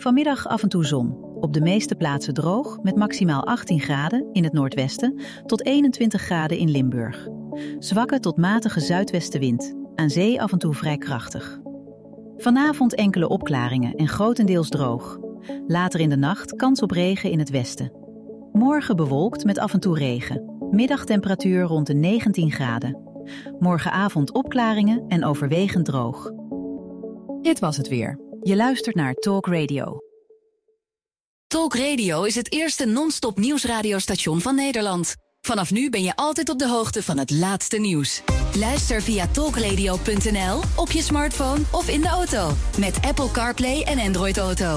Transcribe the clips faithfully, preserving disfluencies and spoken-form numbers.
Vanmiddag af en toe zon. Op de meeste plaatsen droog met maximaal achttien graden in het noordwesten tot eenentwintig graden in Limburg. Zwakke tot matige zuidwestenwind. Aan zee af en toe vrij krachtig. Vanavond enkele opklaringen en grotendeels droog. Later in de nacht kans op regen in het westen. Morgen bewolkt met af en toe regen. Middagtemperatuur rond de negentien graden. Morgenavond opklaringen en overwegend droog. Dit was het weer. Je luistert naar Talk Radio. Talk Radio is het eerste non-stop nieuwsradiostation van Nederland. Vanaf nu ben je altijd op de hoogte van het laatste nieuws. Luister via talkradio punt n l, op je smartphone of in de auto. Met Apple CarPlay en Android Auto.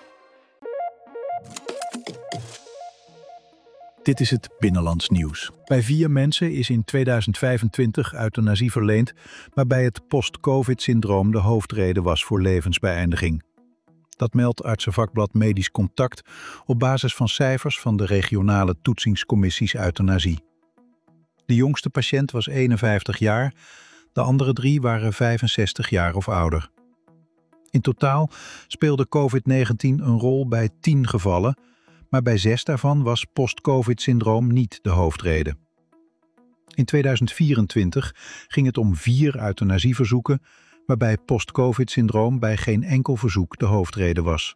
Dit is het Binnenlands Nieuws. Bij vier mensen is in tweeduizend vijfentwintig euthanasie verleend, waarbij het post-covid-syndroom de hoofdreden was voor levensbeëindiging. Dat meldt artsenvakblad Medisch Contact op basis van cijfers van de regionale toetsingscommissies euthanasie. De jongste patiënt was eenenvijftig jaar, de andere drie waren vijfenzestig jaar of ouder. In totaal speelde covid negentien een rol bij tien gevallen, maar bij zes daarvan was post-covid-syndroom niet de hoofdreden. In tweeduizend vierentwintig ging het om vier euthanasieverzoeken, waarbij post-covid-syndroom bij geen enkel verzoek de hoofdreden was.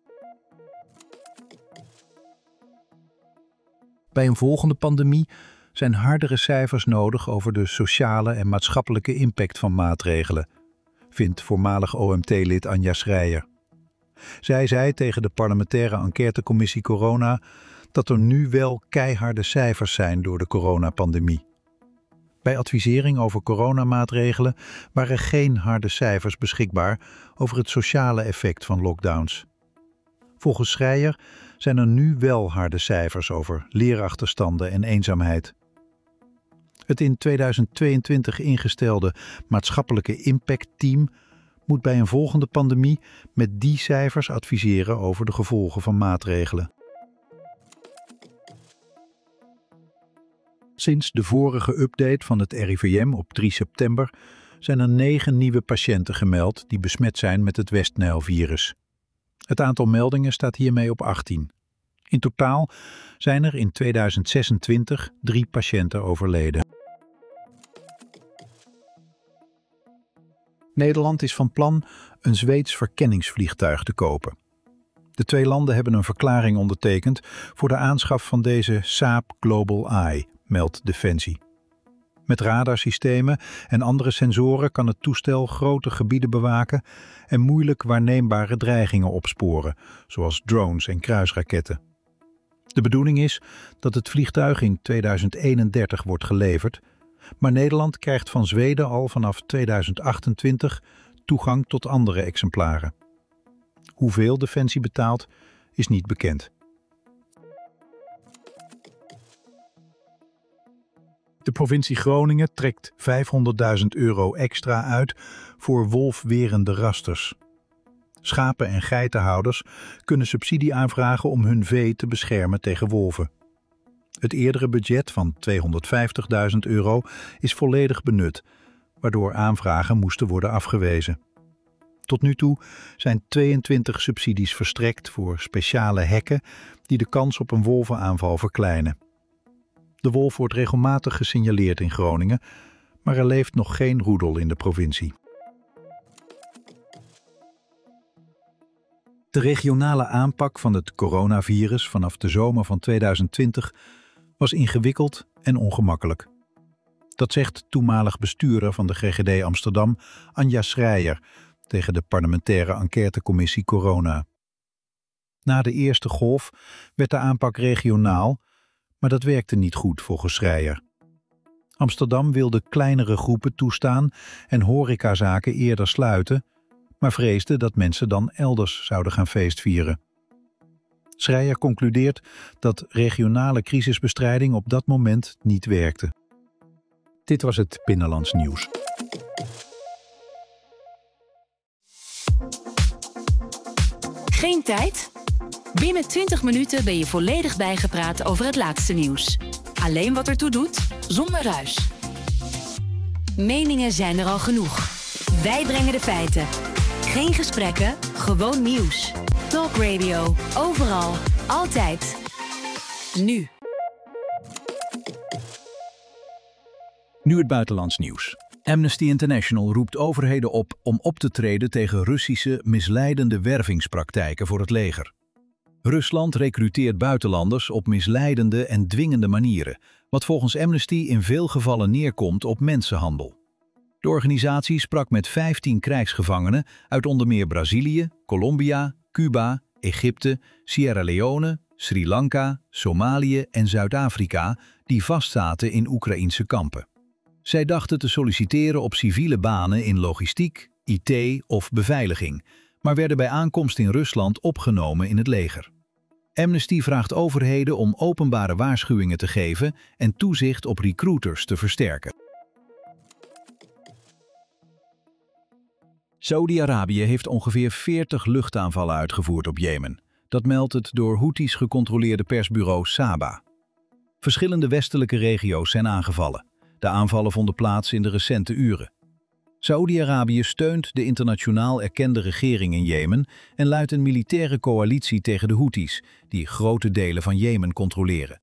Bij een volgende pandemie zijn hardere cijfers nodig over de sociale en maatschappelijke impact van maatregelen, vindt voormalig O M T-lid Anja Schreier. Zij zei tegen de parlementaire enquêtecommissie Corona dat er nu wel keiharde cijfers zijn door de coronapandemie. Bij advisering over coronamaatregelen waren geen harde cijfers beschikbaar over het sociale effect van lockdowns. Volgens Schreier zijn er nu wel harde cijfers over leerachterstanden en eenzaamheid. Het in tweeduizend tweeëntwintig ingestelde maatschappelijke impactteam moet bij een volgende pandemie met die cijfers adviseren over de gevolgen van maatregelen. Sinds de vorige update van het R I V M op drie september zijn er negen nieuwe patiënten gemeld die besmet zijn met het West-Nijl-virus. Het aantal meldingen staat hiermee op achttien. In totaal zijn er in tweeduizend zesentwintig drie patiënten overleden. Nederland is van plan een Zweeds verkenningsvliegtuig te kopen. De twee landen hebben een verklaring ondertekend voor de aanschaf van deze Saab Global Eye, meldt Defensie. Met radarsystemen en andere sensoren kan het toestel grote gebieden bewaken en moeilijk waarneembare dreigingen opsporen, zoals drones en kruisraketten. De bedoeling is dat het vliegtuig in tweeduizend eenendertig wordt geleverd, maar Nederland krijgt van Zweden al vanaf tweeduizend achtentwintig toegang tot andere exemplaren. Hoeveel Defensie betaalt, is niet bekend. De provincie Groningen trekt vijfhonderdduizend euro extra uit voor wolfwerende rasters. Schapen- en geitenhouders kunnen subsidie aanvragen om hun vee te beschermen tegen wolven. Het eerdere budget van tweehonderdvijftigduizend euro is volledig benut, waardoor aanvragen moesten worden afgewezen. Tot nu toe zijn tweeëntwintig subsidies verstrekt voor speciale hekken die de kans op een wolvenaanval verkleinen. De wolf wordt regelmatig gesignaleerd in Groningen, maar er leeft nog geen roedel in de provincie. De regionale aanpak van het coronavirus vanaf de zomer van tweeduizend twintig was ingewikkeld en ongemakkelijk. Dat zegt toenmalig bestuurder van de G G D Amsterdam, Anja Schreier, tegen de parlementaire enquêtecommissie Corona. Na de eerste golf werd de aanpak regionaal, maar dat werkte niet goed volgens Schreier. Amsterdam wilde kleinere groepen toestaan en horecazaken eerder sluiten, maar vreesde dat mensen dan elders zouden gaan feestvieren. Schreier concludeert dat regionale crisisbestrijding op dat moment niet werkte. Dit was het Binnenlands Nieuws. Geen tijd? Binnen twintig minuten ben je volledig bijgepraat over het laatste nieuws. Alleen wat ertoe doet, zonder ruis. Meningen zijn er al genoeg. Wij brengen de feiten. Geen gesprekken, gewoon nieuws. Talk Radio. Overal. Altijd. Nu. Nu het buitenlands nieuws. Amnesty International roept overheden op om op te treden tegen Russische misleidende wervingspraktijken voor het leger. Rusland recruteert buitenlanders op misleidende en dwingende manieren, wat volgens Amnesty in veel gevallen neerkomt op mensenhandel. De organisatie sprak met vijftien krijgsgevangenen uit onder meer Brazilië, Colombia, Cuba, Egypte, Sierra Leone, Sri Lanka, Somalië en Zuid-Afrika die vastzaten in Oekraïense kampen. Zij dachten te solliciteren op civiele banen in logistiek, I T of beveiliging, maar werden bij aankomst in Rusland opgenomen in het leger. Amnesty vraagt overheden om openbare waarschuwingen te geven en toezicht op recruiters te versterken. Saudi-Arabië heeft ongeveer veertig luchtaanvallen uitgevoerd op Jemen. Dat meldt het door Houthis gecontroleerde persbureau Saba. Verschillende westelijke regio's zijn aangevallen. De aanvallen vonden plaats in de recente uren. Saoedi-Arabië steunt de internationaal erkende regering in Jemen en luidt een militaire coalitie tegen de Houthis, die grote delen van Jemen controleren.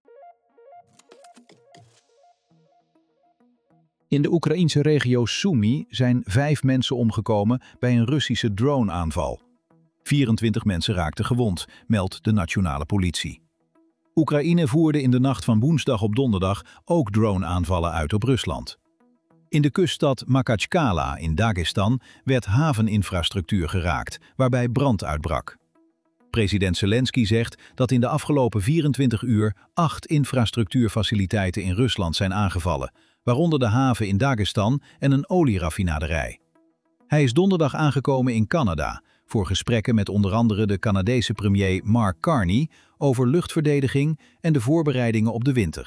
In de Oekraïense regio Sumy zijn vijf mensen omgekomen bij een Russische droneaanval. vierentwintig mensen raakten gewond, meldt de nationale politie. Oekraïne voerde in de nacht van woensdag op donderdag ook droneaanvallen uit op Rusland. In de kuststad Makhachkala in Dagestan werd haveninfrastructuur geraakt, waarbij brand uitbrak. President Zelensky zegt dat in de afgelopen vierentwintig uur acht infrastructuurfaciliteiten in Rusland zijn aangevallen, waaronder de haven in Dagestan en een olieraffinaderij. Hij is donderdag aangekomen in Canada voor gesprekken met onder andere de Canadese premier Mark Carney over luchtverdediging en de voorbereidingen op de winter.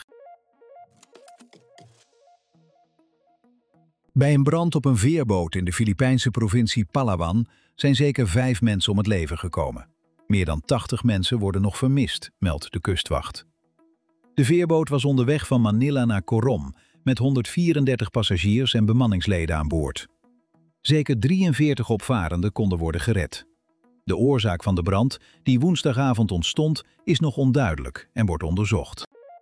Bij een brand op een veerboot in de Filipijnse provincie Palawan zijn zeker vijf mensen om het leven gekomen. Meer dan tachtig mensen worden nog vermist, meldt de kustwacht. De veerboot was onderweg van Manila naar Corom met honderdvierendertig passagiers en bemanningsleden aan boord. Zeker drieënveertig opvarenden konden worden gered. De oorzaak van de brand, die woensdagavond ontstond, is nog onduidelijk en wordt onderzocht.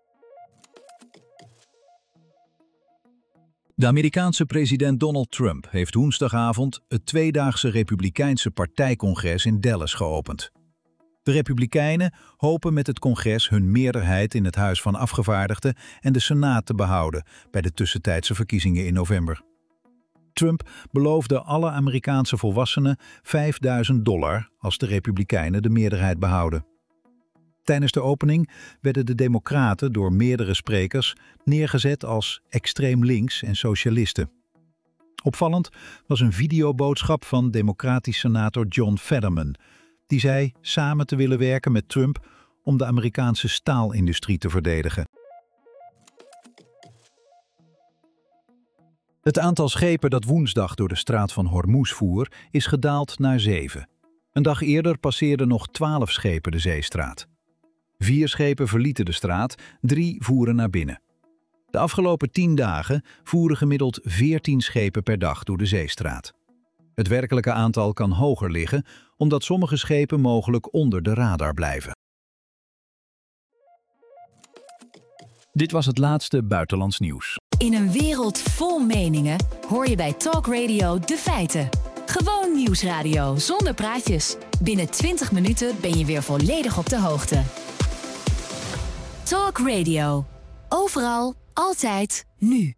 De Amerikaanse president Donald Trump heeft woensdagavond het tweedaagse Republikeinse partijcongres in Dallas geopend. De Republikeinen hopen met het congres hun meerderheid in het Huis van Afgevaardigden en de Senaat te behouden bij de tussentijdse verkiezingen in november. Trump beloofde alle Amerikaanse volwassenen vijfduizend dollar als de Republikeinen de meerderheid behouden. Tijdens de opening werden de Democraten door meerdere sprekers neergezet als extreem links en socialisten. Opvallend was een videoboodschap van democratisch senator John Fetterman, die zei samen te willen werken met Trump om de Amerikaanse staalindustrie te verdedigen. Het aantal schepen dat woensdag door de straat van Hormuz voer is gedaald naar zeven. Een dag eerder passeerden nog twaalf schepen de zeestraat. Vier schepen verlieten de straat, drie voeren naar binnen. De afgelopen tien dagen voeren gemiddeld veertien schepen per dag door de zeestraat. Het werkelijke aantal kan hoger liggen, omdat sommige schepen mogelijk onder de radar blijven. Dit was het laatste buitenlands nieuws. In een wereld vol meningen hoor je bij Talk Radio de feiten. Gewoon nieuwsradio zonder praatjes. Binnen twintig minuten ben je weer volledig op de hoogte. Talk Radio. Overal, altijd, nu.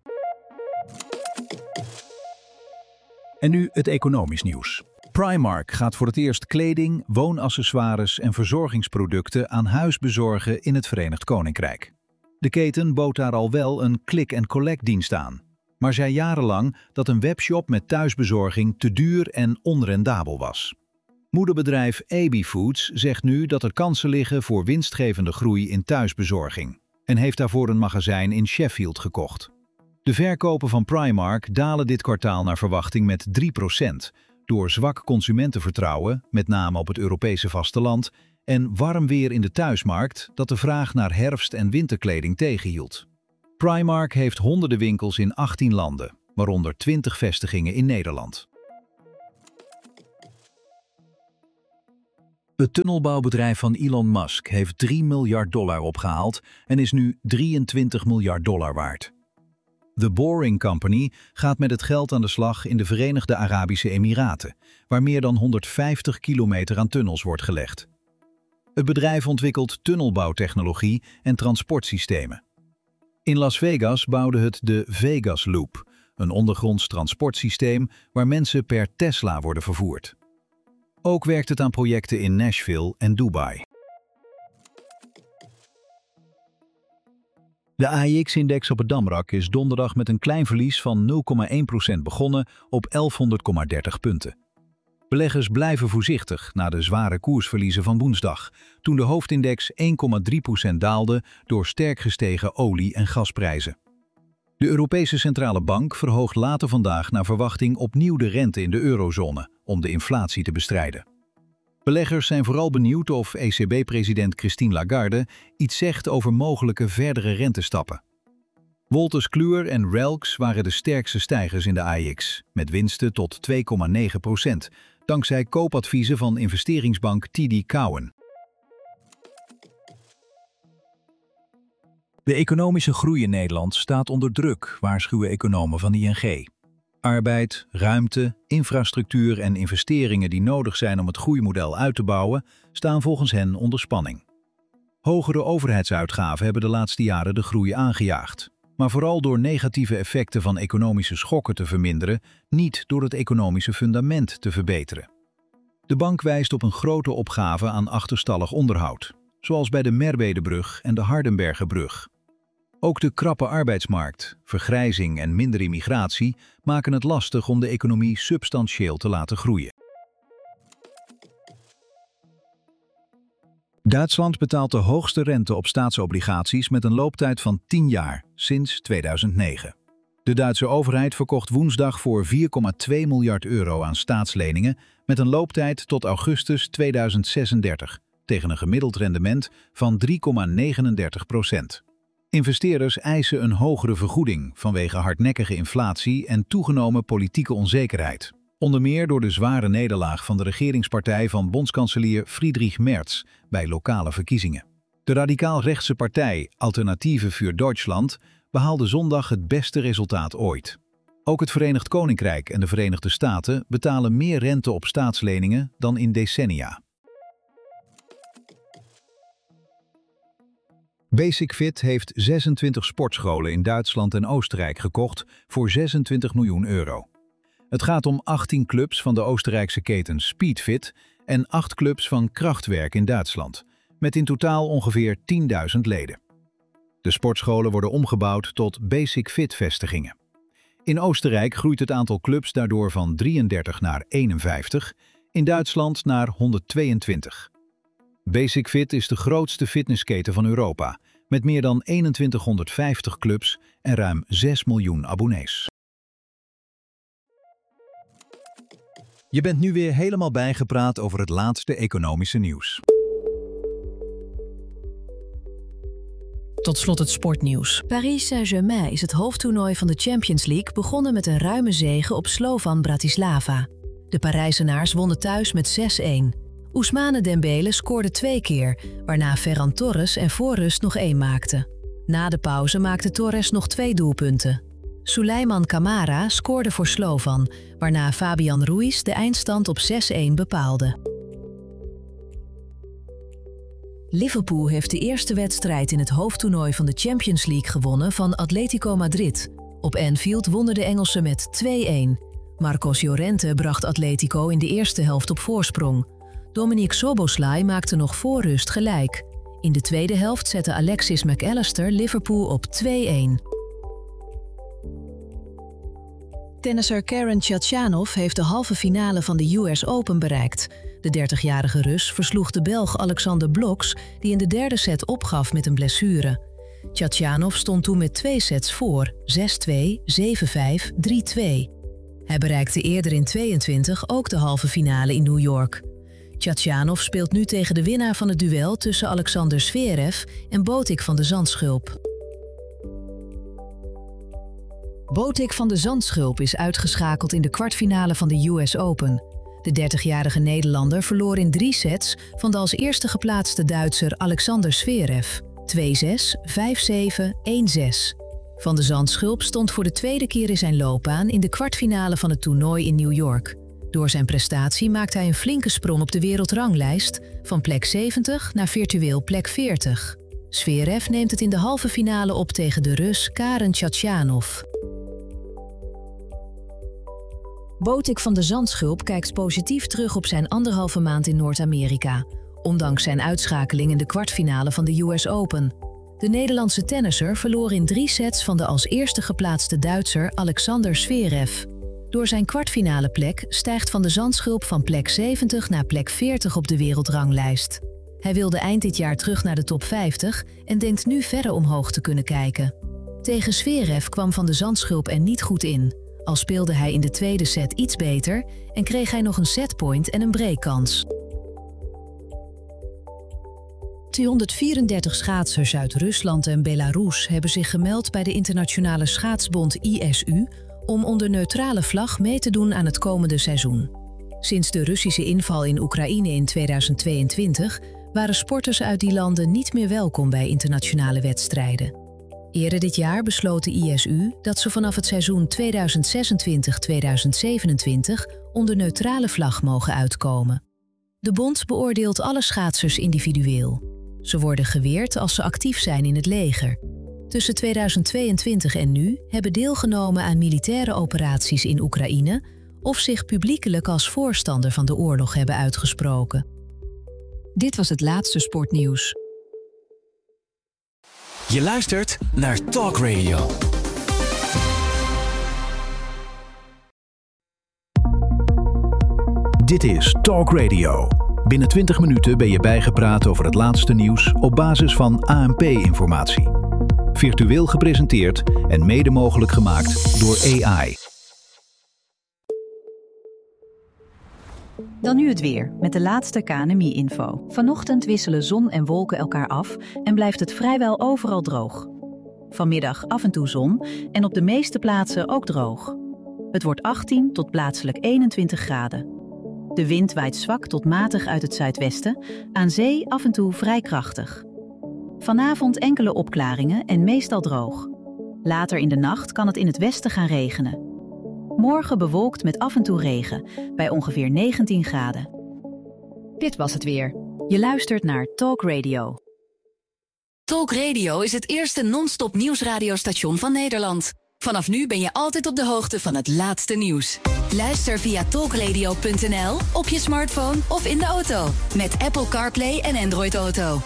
En nu het economisch nieuws. Primark gaat voor het eerst kleding, woonaccessoires en verzorgingsproducten aan huis bezorgen in het Verenigd Koninkrijk. De keten bood daar al wel een click-and-collect dienst aan, maar zei jarenlang dat een webshop met thuisbezorging te duur en onrendabel was. Moederbedrijf A B Foods zegt nu dat er kansen liggen voor winstgevende groei in thuisbezorging en heeft daarvoor een magazijn in Sheffield gekocht. De verkopen van Primark dalen dit kwartaal naar verwachting met drie procent door zwak consumentenvertrouwen, met name op het Europese vasteland, en warm weer in de thuismarkt dat de vraag naar herfst- en winterkleding tegenhield. Primark heeft honderden winkels in achttien landen, waaronder twintig vestigingen in Nederland. Het tunnelbouwbedrijf van Elon Musk heeft drie miljard dollar opgehaald en is nu drieëntwintig miljard dollar waard. The Boring Company gaat met het geld aan de slag in de Verenigde Arabische Emiraten, waar meer dan honderdvijftig kilometer aan tunnels wordt gelegd. Het bedrijf ontwikkelt tunnelbouwtechnologie en transportsystemen. In Las Vegas bouwde het de Vegas Loop, een ondergronds transportsysteem waar mensen per Tesla worden vervoerd. Ook werkt het aan projecten in Nashville en Dubai. De A I X-index op het Damrak is donderdag met een klein verlies van nul komma één procent begonnen op elfhonderd komma dertig punten. Beleggers blijven voorzichtig na de zware koersverliezen van woensdag, toen de hoofdindex één komma drie procent daalde door sterk gestegen olie- en gasprijzen. De Europese Centrale Bank verhoogt later vandaag naar verwachting opnieuw de rente in de eurozone om de inflatie te bestrijden. Beleggers zijn vooral benieuwd of E C B-president Christine Lagarde iets zegt over mogelijke verdere rentestappen. Wolters Kluwer en Relx waren de sterkste stijgers in de A I X, met winsten tot twee komma negen procent, dankzij koopadviezen van investeringsbank T D Cowen. De economische groei in Nederland staat onder druk, waarschuwen economen van I N G. Arbeid, ruimte, infrastructuur en investeringen die nodig zijn om het groeimodel uit te bouwen, staan volgens hen onder spanning. Hogere overheidsuitgaven hebben de laatste jaren de groei aangejaagd, maar vooral door negatieve effecten van economische schokken te verminderen, niet door het economische fundament te verbeteren. De bank wijst op een grote opgave aan achterstallig onderhoud, zoals bij de Merwedebrug en de Hardenbergerbrug. Ook de krappe arbeidsmarkt, vergrijzing en minder immigratie maken het lastig om de economie substantieel te laten groeien. Duitsland betaalt de hoogste rente op staatsobligaties met een looptijd van tien jaar, sinds tweeduizend negen. De Duitse overheid verkocht woensdag voor vier komma twee miljard euro aan staatsleningen met een looptijd tot augustus tweeduizend zesendertig, tegen een gemiddeld rendement van drie komma negenendertig procent. Investeerders eisen een hogere vergoeding vanwege hardnekkige inflatie en toegenomen politieke onzekerheid. Onder meer door de zware nederlaag van de regeringspartij van bondskanselier Friedrich Merz bij lokale verkiezingen. De radicaal-rechtse partij Alternative für Deutschland behaalde zondag het beste resultaat ooit. Ook het Verenigd Koninkrijk en de Verenigde Staten betalen meer rente op staatsleningen dan in decennia. Basic-Fit heeft zesentwintig sportscholen in Duitsland en Oostenrijk gekocht voor zesentwintig miljoen euro. Het gaat om achttien clubs van de Oostenrijkse keten Speedfit en acht clubs van Krachtwerk in Duitsland, met in totaal ongeveer tienduizend leden. De sportscholen worden omgebouwd tot Basic-Fit-vestigingen. In Oostenrijk groeit het aantal clubs daardoor van drieëndertig naar eenenvijftig, in Duitsland naar honderdtweeëntwintig. Basic-Fit is de grootste fitnessketen van Europa, met meer dan eenentwintighonderdvijftig clubs en ruim zes miljoen abonnees. Je bent nu weer helemaal bijgepraat over het laatste economische nieuws. Tot slot het sportnieuws. Paris Saint-Germain is het hoofdtoernooi van de Champions League begonnen met een ruime zege op Slovan Bratislava. De Parijzenaars wonnen thuis met zes-een. Ousmane Dembele scoorde twee keer, waarna Ferran Torres en voor rust nog één maakte. Na de pauze maakte Torres nog twee doelpunten. Souleymane Camara scoorde voor Slovan, waarna Fabian Ruiz de eindstand op zes-een bepaalde. Liverpool heeft de eerste wedstrijd in het hoofdtoernooi van de Champions League gewonnen van Atletico Madrid. Op Anfield wonnen de Engelsen met twee-een. Marcos Llorente bracht Atletico in de eerste helft op voorsprong. Dominique Szoboszlai maakte nog voor rust gelijk. In de tweede helft zette Alexis McAllister Liverpool op twee-een. Tennisser Karen Khachanov heeft de halve finale van de U S Open bereikt. De dertigjarige Rus versloeg de Belg Alexander Bloks, die in de derde set opgaf met een blessure. Khachanov stond toen met twee sets voor, zes-twee, zeven-vijf, drie-twee. Hij bereikte eerder in tweeëntwintig ook de halve finale in New York. Khachanov speelt nu tegen de winnaar van het duel tussen Alexander Zverev en Botic van de Zandschulp. Botic van de Zandschulp is uitgeschakeld in de kwartfinale van de U S Open. De dertigjarige Nederlander verloor in drie sets van de als eerste geplaatste Duitser Alexander Zverev. twee zes, vijf zeven, een zes. Van de Zandschulp stond voor de tweede keer in zijn loopbaan in de kwartfinale van het toernooi in New York. Door zijn prestatie maakte hij een flinke sprong op de wereldranglijst, van plek zeventig naar virtueel plek veertig. Zverev neemt het in de halve finale op tegen de Rus Karen Khachanov. Botik van de Zandschulp kijkt positief terug op zijn anderhalve maand in Noord-Amerika, ondanks zijn uitschakeling in de kwartfinale van de U S Open. De Nederlandse tennisser verloor in drie sets van de als eerste geplaatste Duitser Alexander Zverev. Door zijn kwartfinale plek stijgt Van de Zandschulp van plek zeventig naar plek veertig op de wereldranglijst. Hij wilde eind dit jaar terug naar de top vijftig en denkt nu verder omhoog te kunnen kijken. Tegen Zverev kwam Van de Zandschulp er niet goed in, al speelde hij in de tweede set iets beter en kreeg hij nog een setpoint en een breakkans. tweehonderdvierendertig schaatsers uit Rusland en Belarus hebben zich gemeld bij de internationale schaatsbond I S U om onder neutrale vlag mee te doen aan het komende seizoen. Sinds de Russische inval in Oekraïne in tweeduizend tweeëntwintig waren sporters uit die landen niet meer welkom bij internationale wedstrijden. Eerder dit jaar besloot de I S U dat ze vanaf het seizoen tweeduizend zesentwintig tweeduizend zevenentwintig onder neutrale vlag mogen uitkomen. De bond beoordeelt alle schaatsers individueel. Ze worden geweerd als ze actief zijn in het leger. Tussen tweeduizend tweeëntwintig en nu hebben deelgenomen aan militaire operaties in Oekraïne of zich publiekelijk als voorstander van de oorlog hebben uitgesproken. Dit was het laatste sportnieuws. Je luistert naar Talk Radio. Dit is Talk Radio. Binnen twintig minuten ben je bijgepraat over het laatste nieuws op basis van A N P-informatie. Virtueel gepresenteerd en mede mogelijk gemaakt door A I. Dan nu het weer, met de laatste K N M I-info. Vanochtend wisselen zon en wolken elkaar af en blijft het vrijwel overal droog. Vanmiddag af en toe zon en op de meeste plaatsen ook droog. Het wordt achttien tot plaatselijk eenentwintig graden. De wind waait zwak tot matig uit het zuidwesten, aan zee af en toe vrij krachtig. Vanavond enkele opklaringen en meestal droog. Later in de nacht kan het in het westen gaan regenen. Morgen bewolkt met af en toe regen, bij ongeveer negentien graden. Dit was het weer. Je luistert naar Talk Radio. Talk Radio is het eerste non-stop nieuwsradiostation van Nederland. Vanaf nu ben je altijd op de hoogte van het laatste nieuws. Luister via talkradio punt n l, op je smartphone of in de auto. Met Apple CarPlay en Android Auto.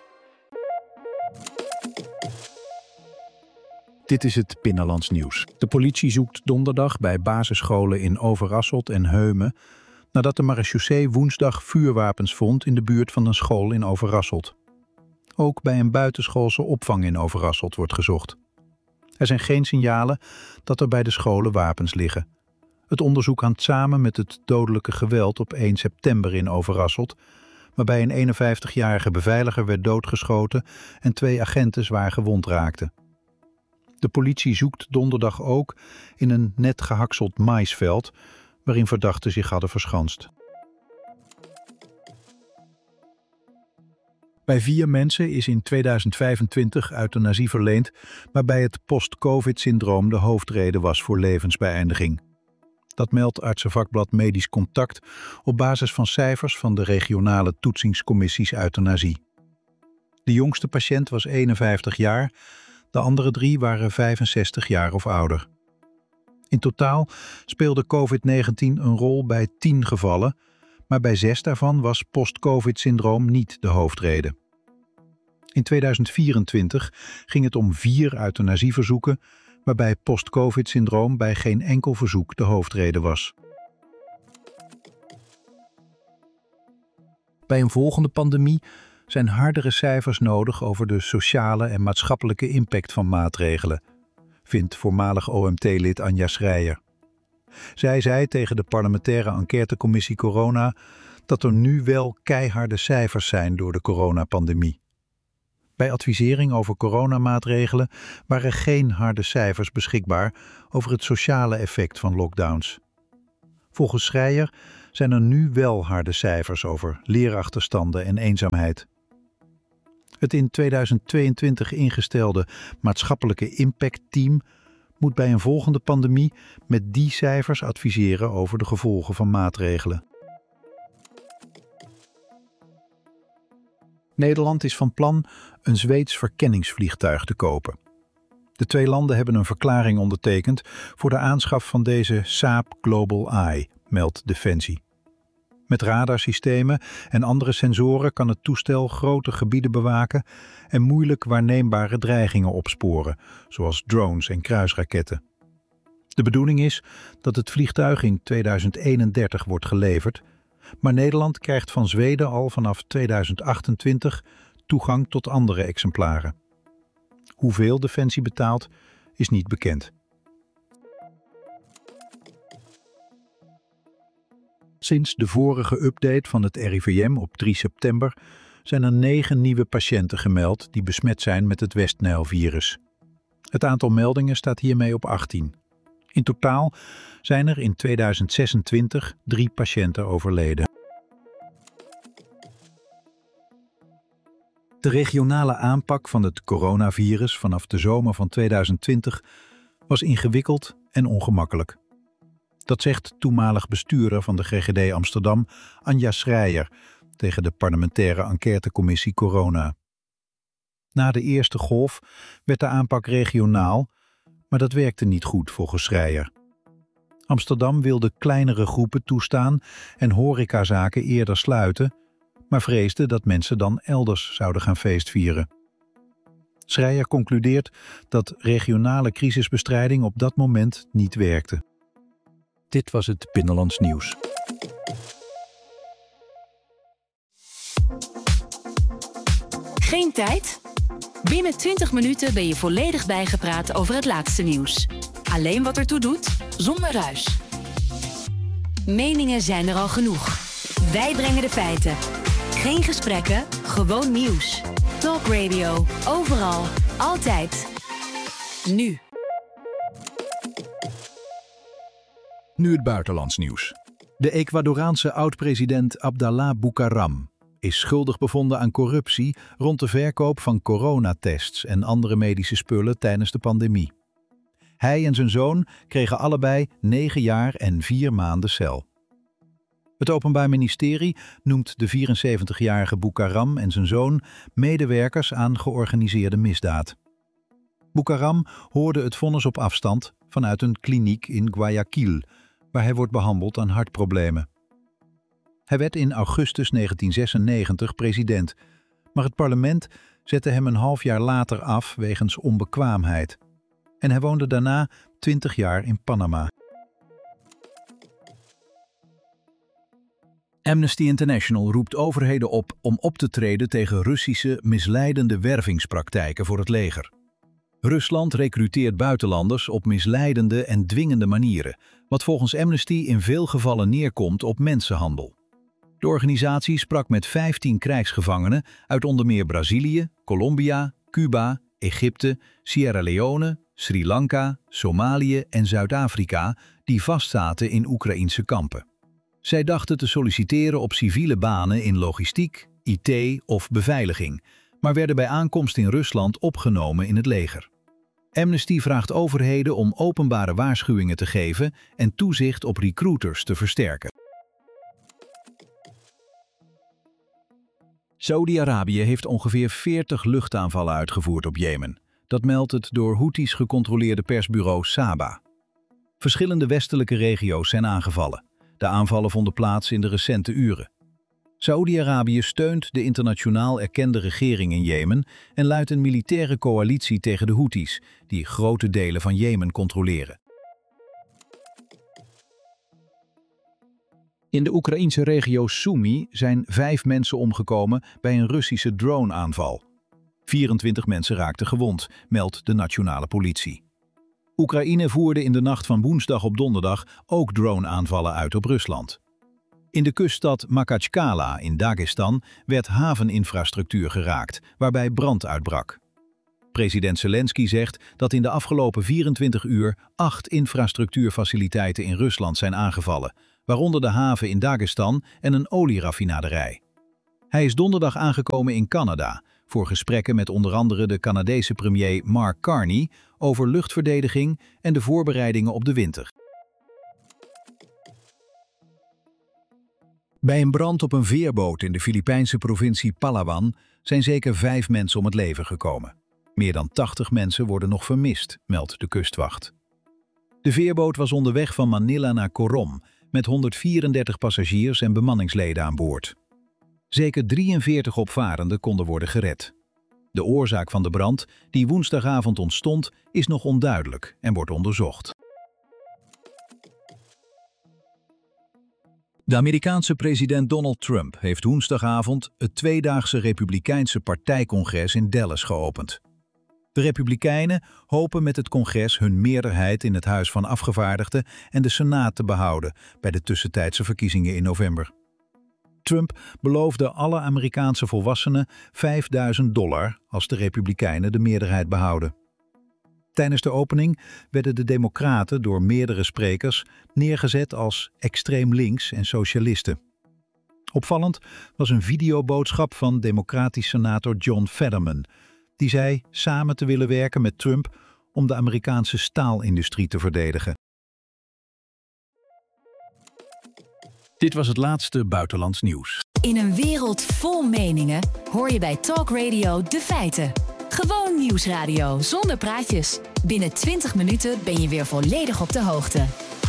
Dit is het Binnenlands nieuws. De politie zoekt donderdag bij basisscholen in Overasselt en Heumen nadat de marechaussee woensdag vuurwapens vond in de buurt van een school in Overasselt. Ook bij een buitenschoolse opvang in Overasselt wordt gezocht. Er zijn geen signalen dat er bij de scholen wapens liggen. Het onderzoek hangt samen met het dodelijke geweld op één september in Overasselt, waarbij een eenenvijftigjarige beveiliger werd doodgeschoten en twee agenten zwaar gewond raakten. De politie zoekt donderdag ook in een net gehakseld maïsveld, waarin verdachten zich hadden verschanst. Bij vier mensen is in tweeduizend vijfentwintig euthanasie verleend, waarbij het post-covid-syndroom de hoofdreden was voor levensbeëindiging. Dat meldt artsenvakblad Medisch Contact op basis van cijfers van de regionale toetsingscommissies euthanasie. De jongste patiënt was eenenvijftig jaar, de andere drie waren vijfenzestig jaar of ouder. In totaal speelde covid negentien een rol bij tien gevallen, maar bij zes daarvan was post-covid-syndroom niet de hoofdreden. In tweeduizend vierentwintig ging het om vier euthanasieverzoeken, waarbij post-covid-syndroom bij geen enkel verzoek de hoofdreden was. Bij een volgende pandemie zijn hardere cijfers nodig over de sociale en maatschappelijke impact van maatregelen, vindt voormalig O M T-lid Anja Schreier. Zij zei tegen de parlementaire enquêtecommissie Corona dat er nu wel keiharde cijfers zijn door de coronapandemie. Bij advisering over coronamaatregelen waren geen harde cijfers beschikbaar over het sociale effect van lockdowns. Volgens Schreier zijn er nu wel harde cijfers over leerachterstanden en eenzaamheid. Het in tweeduizend tweeëntwintig ingestelde maatschappelijke impactteam moet bij een volgende pandemie met die cijfers adviseren over de gevolgen van maatregelen. Nederland is van plan een Zweeds verkenningsvliegtuig te kopen. De twee landen hebben een verklaring ondertekend voor de aanschaf van deze Saab Global Eye, meldt Defensie. Met radarsystemen en andere sensoren kan het toestel grote gebieden bewaken en moeilijk waarneembare dreigingen opsporen, zoals drones en kruisraketten. De bedoeling is dat het vliegtuig in tweeduizend eenendertig wordt geleverd, maar Nederland krijgt van Zweden al vanaf tweeduizend achtentwintig toegang tot andere exemplaren. Hoeveel Defensie betaalt, is niet bekend. Sinds de vorige update van het R I V M op drie september zijn er negen nieuwe patiënten gemeld die besmet zijn met het West-Nijl-virus. Het aantal meldingen staat hiermee op achttien. In totaal zijn er in tweeduizend zesentwintig drie patiënten overleden. De regionale aanpak van het coronavirus vanaf de zomer van tweeduizend twintig was ingewikkeld en ongemakkelijk. Dat zegt toenmalig bestuurder van de G G D Amsterdam, Anja Schreier, tegen de parlementaire enquêtecommissie Corona. Na de eerste golf werd de aanpak regionaal, maar dat werkte niet goed volgens Schreier. Amsterdam wilde kleinere groepen toestaan en horecazaken eerder sluiten, maar vreesde dat mensen dan elders zouden gaan feestvieren. Schreier concludeert dat regionale crisisbestrijding op dat moment niet werkte. Dit was het Binnenlands Nieuws. Geen tijd? Binnen twintig minuten ben je volledig bijgepraat over het laatste nieuws. Alleen wat ertoe doet, zonder ruis. Meningen zijn er al genoeg. Wij brengen de feiten. Geen gesprekken, gewoon nieuws. Talk Radio, overal, altijd. Nu. Nu het buitenlands nieuws. De Ecuadoraanse oud-president Abdallah Bucaram is schuldig bevonden aan corruptie rond de verkoop van coronatests en andere medische spullen tijdens de pandemie. Hij en zijn zoon kregen allebei negen jaar en vier maanden cel. Het Openbaar Ministerie noemt de vierenzeventigjarige Bucaram en zijn zoon medewerkers aan georganiseerde misdaad. Bucaram hoorde het vonnis op afstand vanuit een kliniek in Guayaquil, waar hij wordt behandeld aan hartproblemen. Hij werd in augustus negentien zesennegentig president, maar het parlement zette hem een half jaar later af wegens onbekwaamheid. En hij woonde daarna twintig jaar in Panama. Amnesty International roept overheden op om op te treden tegen Russische misleidende wervingspraktijken voor het leger. Rusland rekruteert buitenlanders op misleidende en dwingende manieren, wat volgens Amnesty in veel gevallen neerkomt op mensenhandel. De organisatie sprak met vijftien krijgsgevangenen uit onder meer Brazilië, Colombia, Cuba, Egypte, Sierra Leone, Sri Lanka, Somalië en Zuid-Afrika die vastzaten in Oekraïense kampen. Zij dachten te solliciteren op civiele banen in logistiek, I T of beveiliging, maar werden bij aankomst in Rusland opgenomen in het leger. Amnesty vraagt overheden om openbare waarschuwingen te geven en toezicht op recruiters te versterken. Saudi-Arabië heeft ongeveer veertig luchtaanvallen uitgevoerd op Jemen. Dat meldt het door Houthis gecontroleerde persbureau Saba. Verschillende westelijke regio's zijn aangevallen. De aanvallen vonden plaats in de recente uren. Saoedi-Arabië steunt de internationaal erkende regering in Jemen en luidt een militaire coalitie tegen de Houthis, die grote delen van Jemen controleren. In de Oekraïense regio Sumy zijn vijf mensen omgekomen bij een Russische drone-aanval. vierentwintig mensen raakten gewond, meldt de nationale politie. Oekraïne voerde in de nacht van woensdag op donderdag ook drone-aanvallen uit op Rusland. In de kuststad Makhachkala in Dagestan werd haveninfrastructuur geraakt, waarbij brand uitbrak. President Zelensky zegt dat in de afgelopen vierentwintig uur acht infrastructuurfaciliteiten in Rusland zijn aangevallen, waaronder de haven in Dagestan en een olieraffinaderij. Hij is donderdag aangekomen in Canada voor gesprekken met onder andere de Canadese premier Mark Carney over luchtverdediging en de voorbereidingen op de winter. Bij een brand op een veerboot in de Filipijnse provincie Palawan zijn zeker vijf mensen om het leven gekomen. Meer dan tachtig mensen worden nog vermist, meldt de kustwacht. De veerboot was onderweg van Manila naar Corom met honderdvierendertig passagiers en bemanningsleden aan boord. Zeker drieënveertig opvarenden konden worden gered. De oorzaak van de brand, die woensdagavond ontstond, is nog onduidelijk en wordt onderzocht. De Amerikaanse president Donald Trump heeft woensdagavond het tweedaagse Republikeinse partijcongres in Dallas geopend. De Republikeinen hopen met het congres hun meerderheid in het Huis van Afgevaardigden en de Senaat te behouden bij de tussentijdse verkiezingen in november. Trump beloofde alle Amerikaanse volwassenen vijfduizend dollar als de Republikeinen de meerderheid behouden. Tijdens de opening werden de Democraten door meerdere sprekers neergezet als extreem links en socialisten. Opvallend was een videoboodschap van democratisch senator John Fetterman, die zei samen te willen werken met Trump om de Amerikaanse staalindustrie te verdedigen. Dit was het laatste buitenlands nieuws. In een wereld vol meningen hoor je bij Talk Radio de feiten. Gewoon nieuwsradio zonder praatjes. Binnen twintig minuten ben je weer volledig op de hoogte.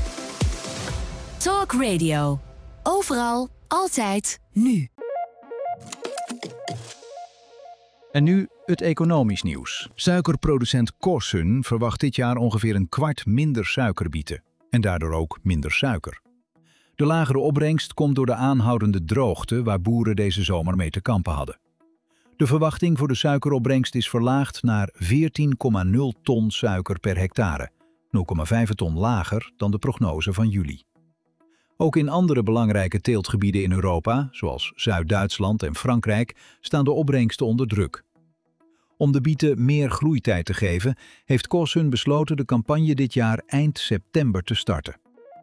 Talk Radio. Overal, altijd, nu. En nu het economisch nieuws. Suikerproducent Kåssun verwacht dit jaar ongeveer een kwart minder suikerbieten. En daardoor ook minder suiker. De lagere opbrengst komt door de aanhoudende droogte waar boeren deze zomer mee te kampen hadden. De verwachting voor de suikeropbrengst is verlaagd naar veertien komma nul ton suiker per hectare, nul komma vijf ton lager dan de prognose van juli. Ook in andere belangrijke teeltgebieden in Europa, zoals Zuid-Duitsland en Frankrijk, staan de opbrengsten onder druk. Om de bieten meer groeitijd te geven, heeft Kåssun besloten de campagne dit jaar eind september te starten.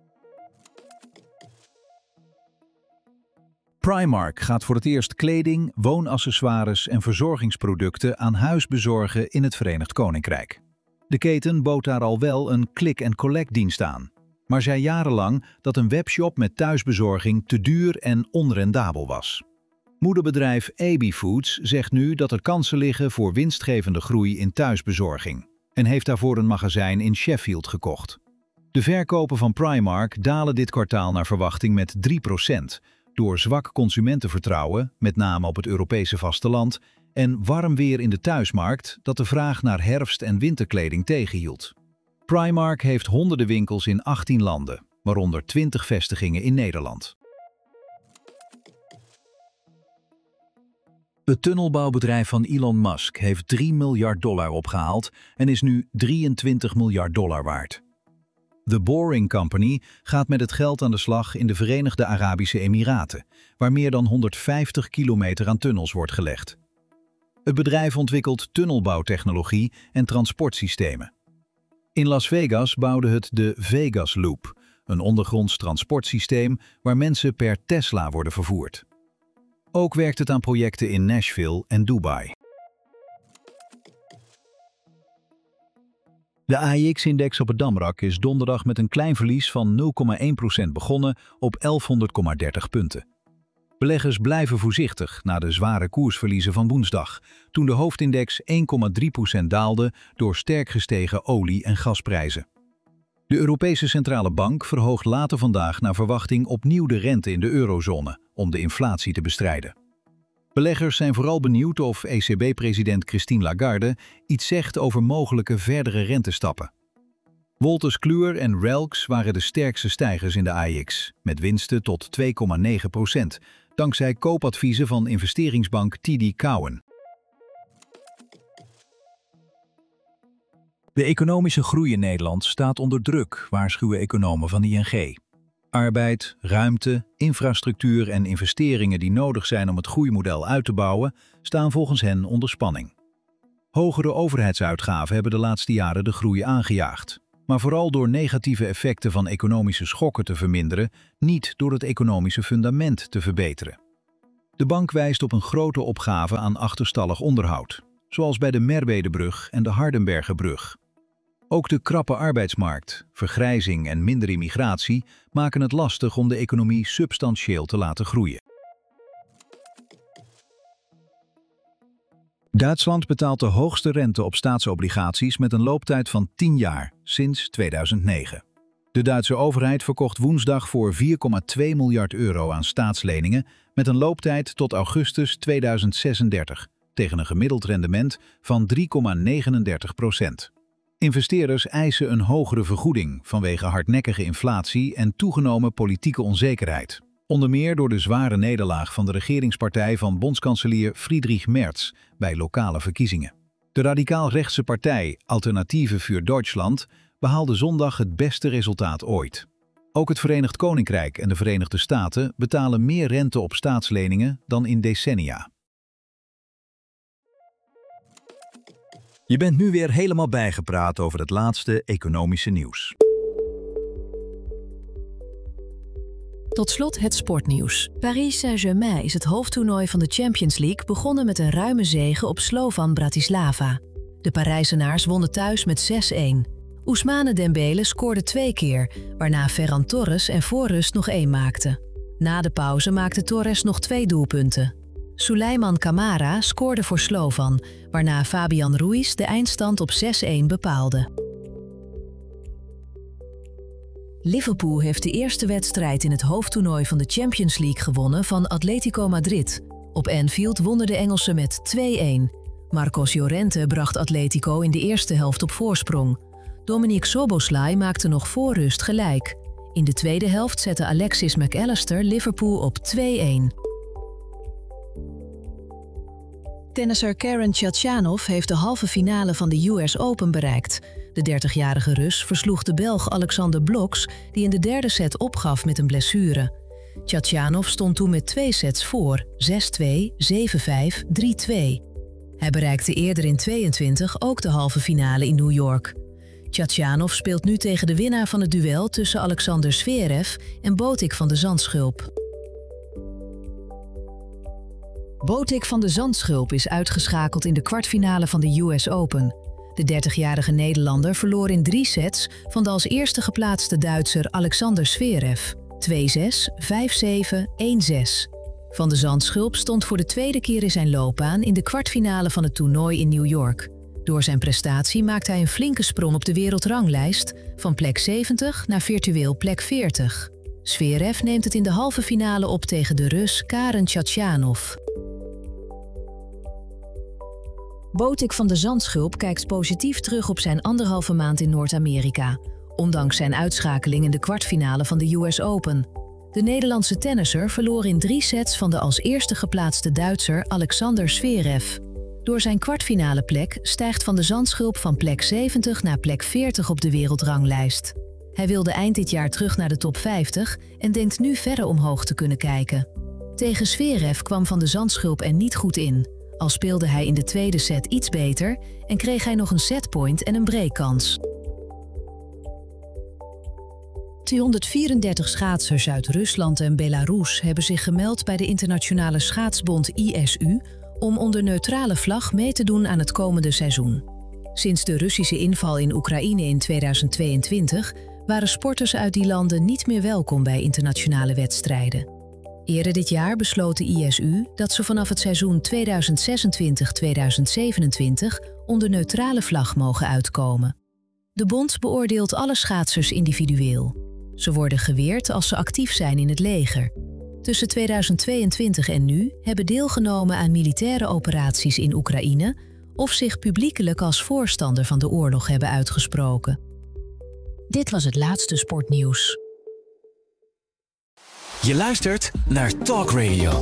Primark gaat voor het eerst kleding, woonaccessoires en verzorgingsproducten aan huis bezorgen in het Verenigd Koninkrijk. De keten bood daar al wel een click-and-collect dienst aan, maar zei jarenlang dat een webshop met thuisbezorging te duur en onrendabel was. Moederbedrijf A B Foods zegt nu dat er kansen liggen voor winstgevende groei in thuisbezorging en heeft daarvoor een magazijn in Sheffield gekocht. De verkopen van Primark dalen dit kwartaal naar verwachting met drie procent... door zwak consumentenvertrouwen, met name op het Europese vasteland, en warm weer in de thuismarkt dat de vraag naar herfst- en winterkleding tegenhield. Primark heeft honderden winkels in achttien landen, waaronder twintig vestigingen in Nederland. Het tunnelbouwbedrijf van Elon Musk heeft drie miljard dollar opgehaald en is nu drieëntwintig miljard dollar waard. The Boring Company gaat met het geld aan de slag in de Verenigde Arabische Emiraten, waar meer dan honderdvijftig kilometer aan tunnels wordt gelegd. Het bedrijf ontwikkelt tunnelbouwtechnologie en transportsystemen. In Las Vegas bouwde het de Vegas Loop, een ondergronds transportsysteem waar mensen per Tesla worden vervoerd. Ook werkt het aan projecten in Nashville en Dubai. De A I X-index op het Damrak is donderdag met een klein verlies van nul komma één procent begonnen op elfhonderd komma dertig punten. Beleggers blijven voorzichtig na de zware koersverliezen van woensdag, toen de hoofdindex één komma drie procent daalde door sterk gestegen olie- en gasprijzen. De Europese Centrale Bank verhoogt later vandaag naar verwachting opnieuw de rente in de eurozone om de inflatie te bestrijden. Beleggers zijn vooral benieuwd of E C B-president Christine Lagarde iets zegt over mogelijke verdere rentestappen. Wolters Kluwer en Relx waren de sterkste stijgers in de A I X, met winsten tot twee komma negen procent, dankzij koopadviezen van investeringsbank T D Cowen. De economische groei in Nederland staat onder druk, waarschuwen economen van I N G. Arbeid, ruimte, infrastructuur en investeringen die nodig zijn om het groeimodel uit te bouwen, staan volgens hen onder spanning. Hogere overheidsuitgaven hebben de laatste jaren de groei aangejaagd. maar vooral door negatieve effecten van economische schokken te verminderen, niet door het economische fundament te verbeteren. De bank wijst op een grote opgave aan achterstallig onderhoud, zoals bij de Merwedebrug en de Hardenbergerbrug. Ook de krappe arbeidsmarkt, vergrijzing en minder immigratie maken het lastig om de economie substantieel te laten groeien. Duitsland betaalt de hoogste rente op staatsobligaties met een looptijd van tien jaar, sinds tweeduizend negen. De Duitse overheid verkocht woensdag voor vier komma twee miljard euro aan staatsleningen met een looptijd tot augustus tweeduizend zesendertig, tegen een gemiddeld rendement van drie komma negenendertig procent. Investeerders eisen een hogere vergoeding vanwege hardnekkige inflatie en toegenomen politieke onzekerheid. Onder meer door de zware nederlaag van de regeringspartij van bondskanselier Friedrich Merz bij lokale verkiezingen. De radicaal-rechtse partij Alternative für Deutschland behaalde zondag het beste resultaat ooit. Ook het Verenigd Koninkrijk en de Verenigde Staten betalen meer rente op staatsleningen dan in decennia. Je bent nu weer helemaal bijgepraat over het laatste economische nieuws. Tot slot het sportnieuws. Paris Saint-Germain is het hoofdtoernooi van de Champions League begonnen met een ruime zege op Slovan Bratislava. De Parijzenaars wonnen thuis met zes-een. Ousmane Dembele scoorde twee keer, waarna Ferran Torres en voor rust nog één maakte. Na de pauze maakte Torres nog twee doelpunten. Souleymane Camara scoorde voor Slovan, waarna Fabian Ruiz de eindstand op zes-een bepaalde. Liverpool heeft de eerste wedstrijd in het hoofdtoernooi van de Champions League gewonnen van Atletico Madrid. Op Anfield wonnen de Engelsen met twee-een. Marcos Llorente bracht Atletico in de eerste helft op voorsprong. Dominic Szoboszlai maakte nog voor rust gelijk. In de tweede helft zette Alexis McAllister Liverpool op twee-een. Tennisser Karen Khachanov heeft de halve finale van de U S Open bereikt. De dertigjarige Rus versloeg de Belg Alexander Bloks, die in de derde set opgaf met een blessure. Khachanov stond toen met twee sets voor, zes-twee, zeven-vijf, drie-twee. Hij bereikte eerder in tweeëntwintig ook de halve finale in New York. Khachanov speelt nu tegen de winnaar van het duel tussen Alexander Zverev en Botic van de Zandschulp. Botic van de Zandschulp is uitgeschakeld in de kwartfinale van de U S Open. De dertigjarige Nederlander verloor in drie sets van de als eerste geplaatste Duitser Alexander Zverev. twee-zes, vijf-zeven, één-zes. Van de Zandschulp stond voor de tweede keer in zijn loopbaan in de kwartfinale van het toernooi in New York. Door zijn prestatie maakte hij een flinke sprong op de wereldranglijst, van plek zeventig naar virtueel plek veertig. Zverev neemt het in de halve finale op tegen de Rus Karen Khachanov. Botic van de Zandschulp kijkt positief terug op zijn anderhalve maand in Noord-Amerika, ondanks zijn uitschakeling in de kwartfinale van de U S Open. De Nederlandse tennisser verloor in drie sets van de als eerste geplaatste Duitser Alexander Zverev. Door zijn kwartfinale plek stijgt Van de Zandschulp van plek zeventig naar plek veertig op de wereldranglijst. Hij wilde eind dit jaar terug naar de top vijftig en denkt nu verder omhoog te kunnen kijken. Tegen Zverev kwam Van de Zandschulp er niet goed in. Al speelde hij in de tweede set iets beter en kreeg hij nog een setpoint en een breakkans. tweehonderdvierendertig schaatsers uit Rusland en Belarus hebben zich gemeld bij de internationale schaatsbond I S U om onder neutrale vlag mee te doen aan het komende seizoen. Sinds de Russische inval in Oekraïne in tweeduizend tweeëntwintig waren sporters uit die landen niet meer welkom bij internationale wedstrijden. Eerder dit jaar besloot de I S U dat ze vanaf het seizoen tweeduizend zesentwintig tweeduizend zevenentwintig onder neutrale vlag mogen uitkomen. De bond beoordeelt alle schaatsers individueel. Ze worden geweerd als ze actief zijn in het leger. Tussen tweeduizend tweeëntwintig en nu hebben deelgenomen aan militaire operaties in Oekraïne of zich publiekelijk als voorstander van de oorlog hebben uitgesproken. Dit was het laatste sportnieuws. Je luistert naar Talk Radio.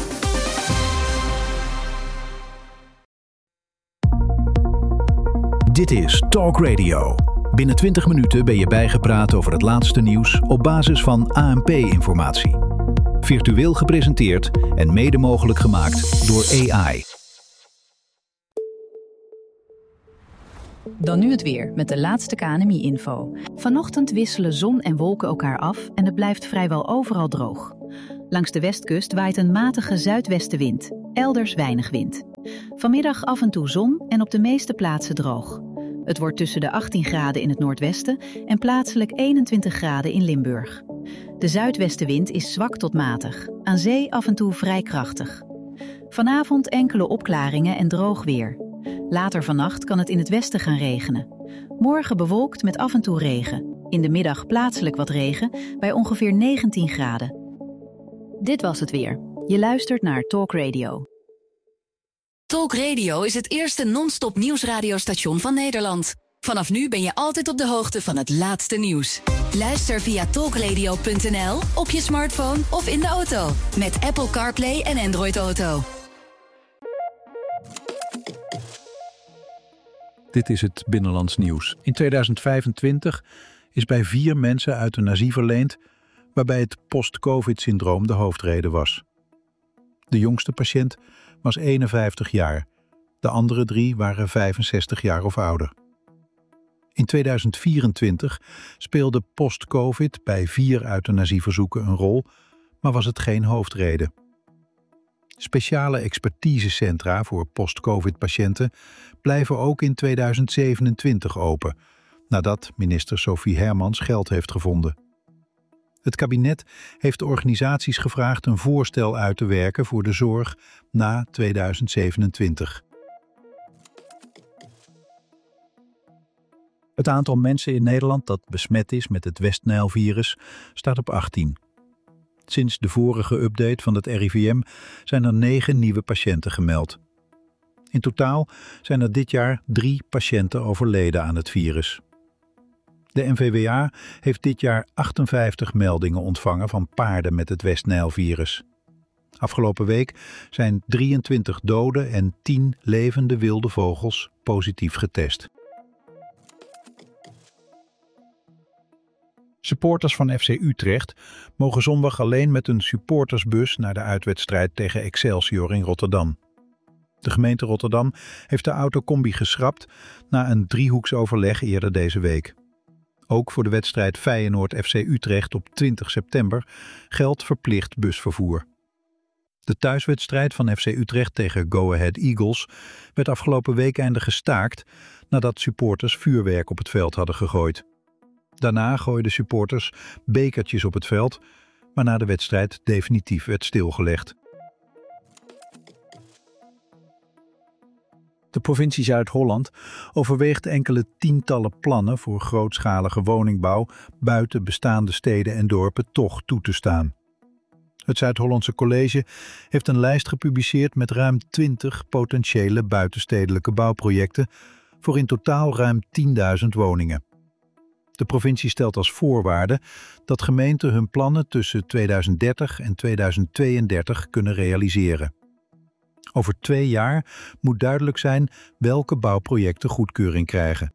Dit is Talk Radio. Binnen twintig minuten ben je bijgepraat over het laatste nieuws op basis van A N P-informatie. Virtueel gepresenteerd en mede mogelijk gemaakt door A I. Dan nu het weer met de laatste K N M I-info. Vanochtend wisselen zon en wolken elkaar af en het blijft vrijwel overal droog. Langs de westkust waait een matige zuidwestenwind, elders weinig wind. Vanmiddag af en toe zon en op de meeste plaatsen droog. Het wordt tussen de achttien graden in het noordwesten en plaatselijk eenentwintig graden in Limburg. De zuidwestenwind is zwak tot matig, aan zee af en toe vrij krachtig. Vanavond enkele opklaringen en droog weer. Later vannacht kan het in het westen gaan regenen. Morgen bewolkt met af en toe regen. In de middag plaatselijk wat regen bij ongeveer negentien graden. Dit was het weer. Je luistert naar Talk Radio. Talk Radio is het eerste non-stop nieuwsradiostation van Nederland. Vanaf nu ben je altijd op de hoogte van het laatste nieuws. Luister via talkradio punt n l, op je smartphone of in de auto. Met Apple CarPlay en Android Auto. Dit is het Binnenlands Nieuws. In tweeduizend vijfentwintig is bij vier mensen euthanasie verleend, waarbij het post-covid-syndroom de hoofdreden was. De jongste patiënt was eenenvijftig jaar. De andere drie waren vijfenzestig jaar of ouder. In tweeduizend vierentwintig speelde post-covid bij vier euthanasieverzoeken een rol, maar was het geen hoofdreden. Speciale expertisecentra voor post-covid-patiënten blijven ook in tweeduizend zevenentwintig open, nadat minister Sophie Hermans geld heeft gevonden. Het kabinet heeft de organisaties gevraagd een voorstel uit te werken voor de zorg na tweeduizend zevenentwintig. Het aantal mensen in Nederland dat besmet is met het West-Nijl-virus staat op achttien. Sinds de vorige update van het R I V M zijn er negen nieuwe patiënten gemeld. In totaal zijn er dit jaar drie patiënten overleden aan het virus. De N V W A heeft dit jaar achtenvijftig meldingen ontvangen van paarden met het West-Nijl-virus. Afgelopen week zijn drieëntwintig dode en tien levende wilde vogels positief getest. Supporters van F C Utrecht mogen zondag alleen met een supportersbus naar de uitwedstrijd tegen Excelsior in Rotterdam. De gemeente Rotterdam heeft de autocombi geschrapt na een driehoeksoverleg eerder deze week. Ook voor de wedstrijd Feyenoord F C Utrecht op twintig september geldt verplicht busvervoer. De thuiswedstrijd van F C Utrecht tegen Go Ahead Eagles werd afgelopen weekende gestaakt nadat supporters vuurwerk op het veld hadden gegooid. Daarna gooiden supporters bekertjes op het veld, waarna de wedstrijd definitief werd stilgelegd. De provincie Zuid-Holland overweegt enkele tientallen plannen voor grootschalige woningbouw buiten bestaande steden en dorpen toch toe te staan. Het Zuid-Hollandse College heeft een lijst gepubliceerd met ruim twintig potentiële buitenstedelijke bouwprojecten voor in totaal ruim tienduizend woningen. De provincie stelt als voorwaarde dat gemeenten hun plannen tussen tweeduizend dertig en tweeduizend tweeëndertig kunnen realiseren. Over twee jaar moet duidelijk zijn welke bouwprojecten goedkeuring krijgen.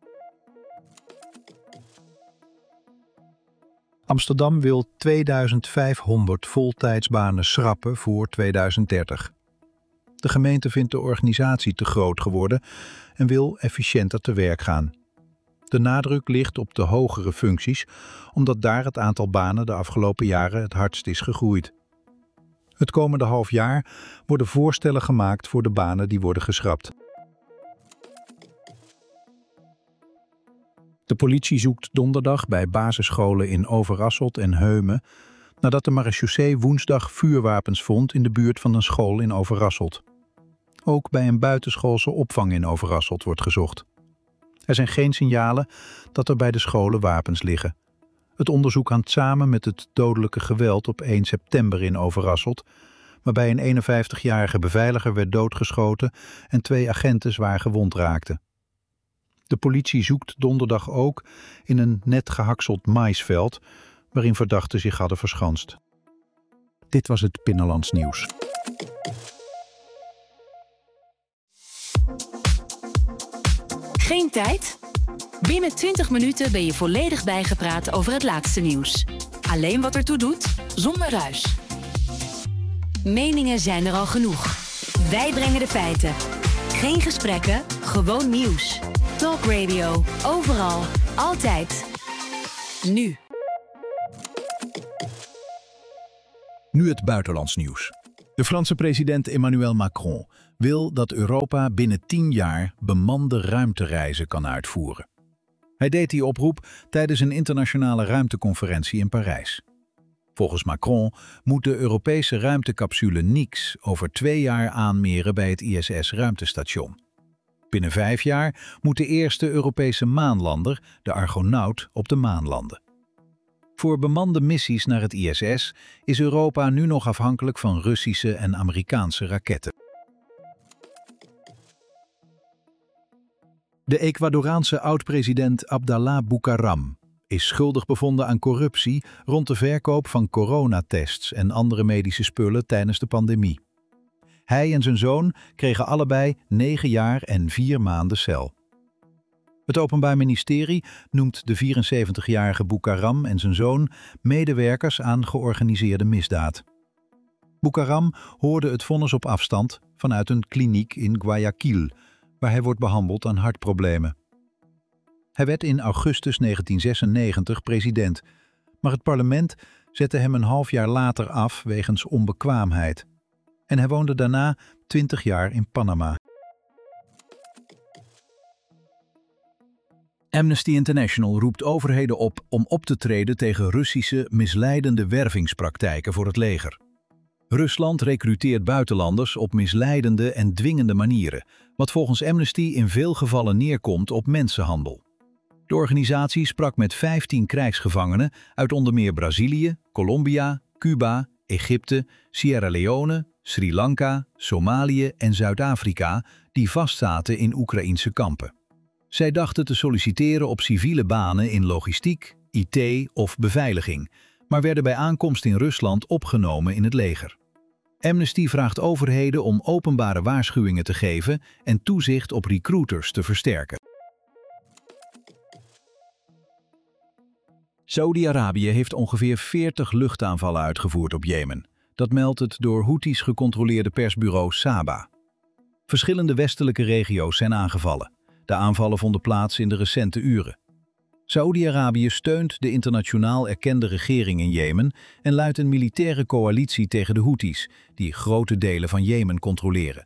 Amsterdam wil tweeduizend vijfhonderd voltijdsbanen schrappen voor tweeduizend dertig. De gemeente vindt de organisatie te groot geworden en wil efficiënter te werk gaan. De nadruk ligt op de hogere functies, omdat daar het aantal banen de afgelopen jaren het hardst is gegroeid. Het komende half jaar worden voorstellen gemaakt voor de banen die worden geschrapt. De politie zoekt donderdag bij basisscholen in Overasselt en Heumen nadat de marechaussee woensdag vuurwapens vond in de buurt van een school in Overasselt. Ook bij een buitenschoolse opvang in Overasselt wordt gezocht. Er zijn geen signalen dat er bij de scholen wapens liggen. Het onderzoek hangt samen met het dodelijke geweld op één september in Overasselt, waarbij een eenenvijftigjarige beveiliger werd doodgeschoten en twee agenten zwaar gewond raakten. De politie zoekt donderdag ook in een net gehakseld maïsveld, waarin verdachten zich hadden verschanst. Dit was het Binnenlands Nieuws. Geen tijd? Binnen twintig minuten ben je volledig bijgepraat over het laatste nieuws. Alleen wat ertoe doet, zonder ruis. Meningen zijn er al genoeg. Wij brengen de feiten. Geen gesprekken, gewoon nieuws. Talk Radio. Overal. Altijd. Nu. Nu het buitenlands nieuws. De Franse president Emmanuel Macron wil dat Europa binnen tien jaar bemande ruimtereizen kan uitvoeren. Hij deed die oproep tijdens een internationale ruimteconferentie in Parijs. Volgens Macron moet de Europese ruimtecapsule Nix over twee jaar aanmeren bij het I S S-ruimtestation. Binnen vijf jaar moet de eerste Europese maanlander, de Argonaut, op de maan landen. Voor bemande missies naar het I S S is Europa nu nog afhankelijk van Russische en Amerikaanse raketten. De Ecuadoraanse oud-president Abdallah Bucaram is schuldig bevonden aan corruptie rond de verkoop van coronatests en andere medische spullen tijdens de pandemie. Hij en zijn zoon kregen allebei negen jaar en vier maanden cel. Het Openbaar Ministerie noemt de vierenzeventigjarige Bucaram en zijn zoon medewerkers aan georganiseerde misdaad. Bucaram hoorde het vonnis op afstand vanuit een kliniek in Guayaquil, waar hij wordt behandeld aan hartproblemen. Hij werd in augustus negentien zesennegentig president, maar het parlement zette hem een half jaar later af wegens onbekwaamheid. En hij woonde daarna twintig jaar in Panama. Amnesty International roept overheden op om op te treden tegen Russische misleidende wervingspraktijken voor het leger. Rusland recruteert buitenlanders op misleidende en dwingende manieren, wat volgens Amnesty in veel gevallen neerkomt op mensenhandel. De organisatie sprak met vijftien krijgsgevangenen uit onder meer Brazilië, Colombia, Cuba, Egypte, Sierra Leone, Sri Lanka, Somalië en Zuid-Afrika die vastzaten in Oekraïense kampen. Zij dachten te solliciteren op civiele banen in logistiek, I T of beveiliging, maar werden bij aankomst in Rusland opgenomen in het leger. Amnesty vraagt overheden om openbare waarschuwingen te geven en toezicht op recruiters te versterken. Saudi-Arabië heeft ongeveer veertig luchtaanvallen uitgevoerd op Jemen. Dat meldt het door Houthis gecontroleerde persbureau Saba. Verschillende westelijke regio's zijn aangevallen. De aanvallen vonden plaats in de recente uren. Saoedi-Arabië steunt de internationaal erkende regering in Jemen en luidt een militaire coalitie tegen de Houthis, die grote delen van Jemen controleren.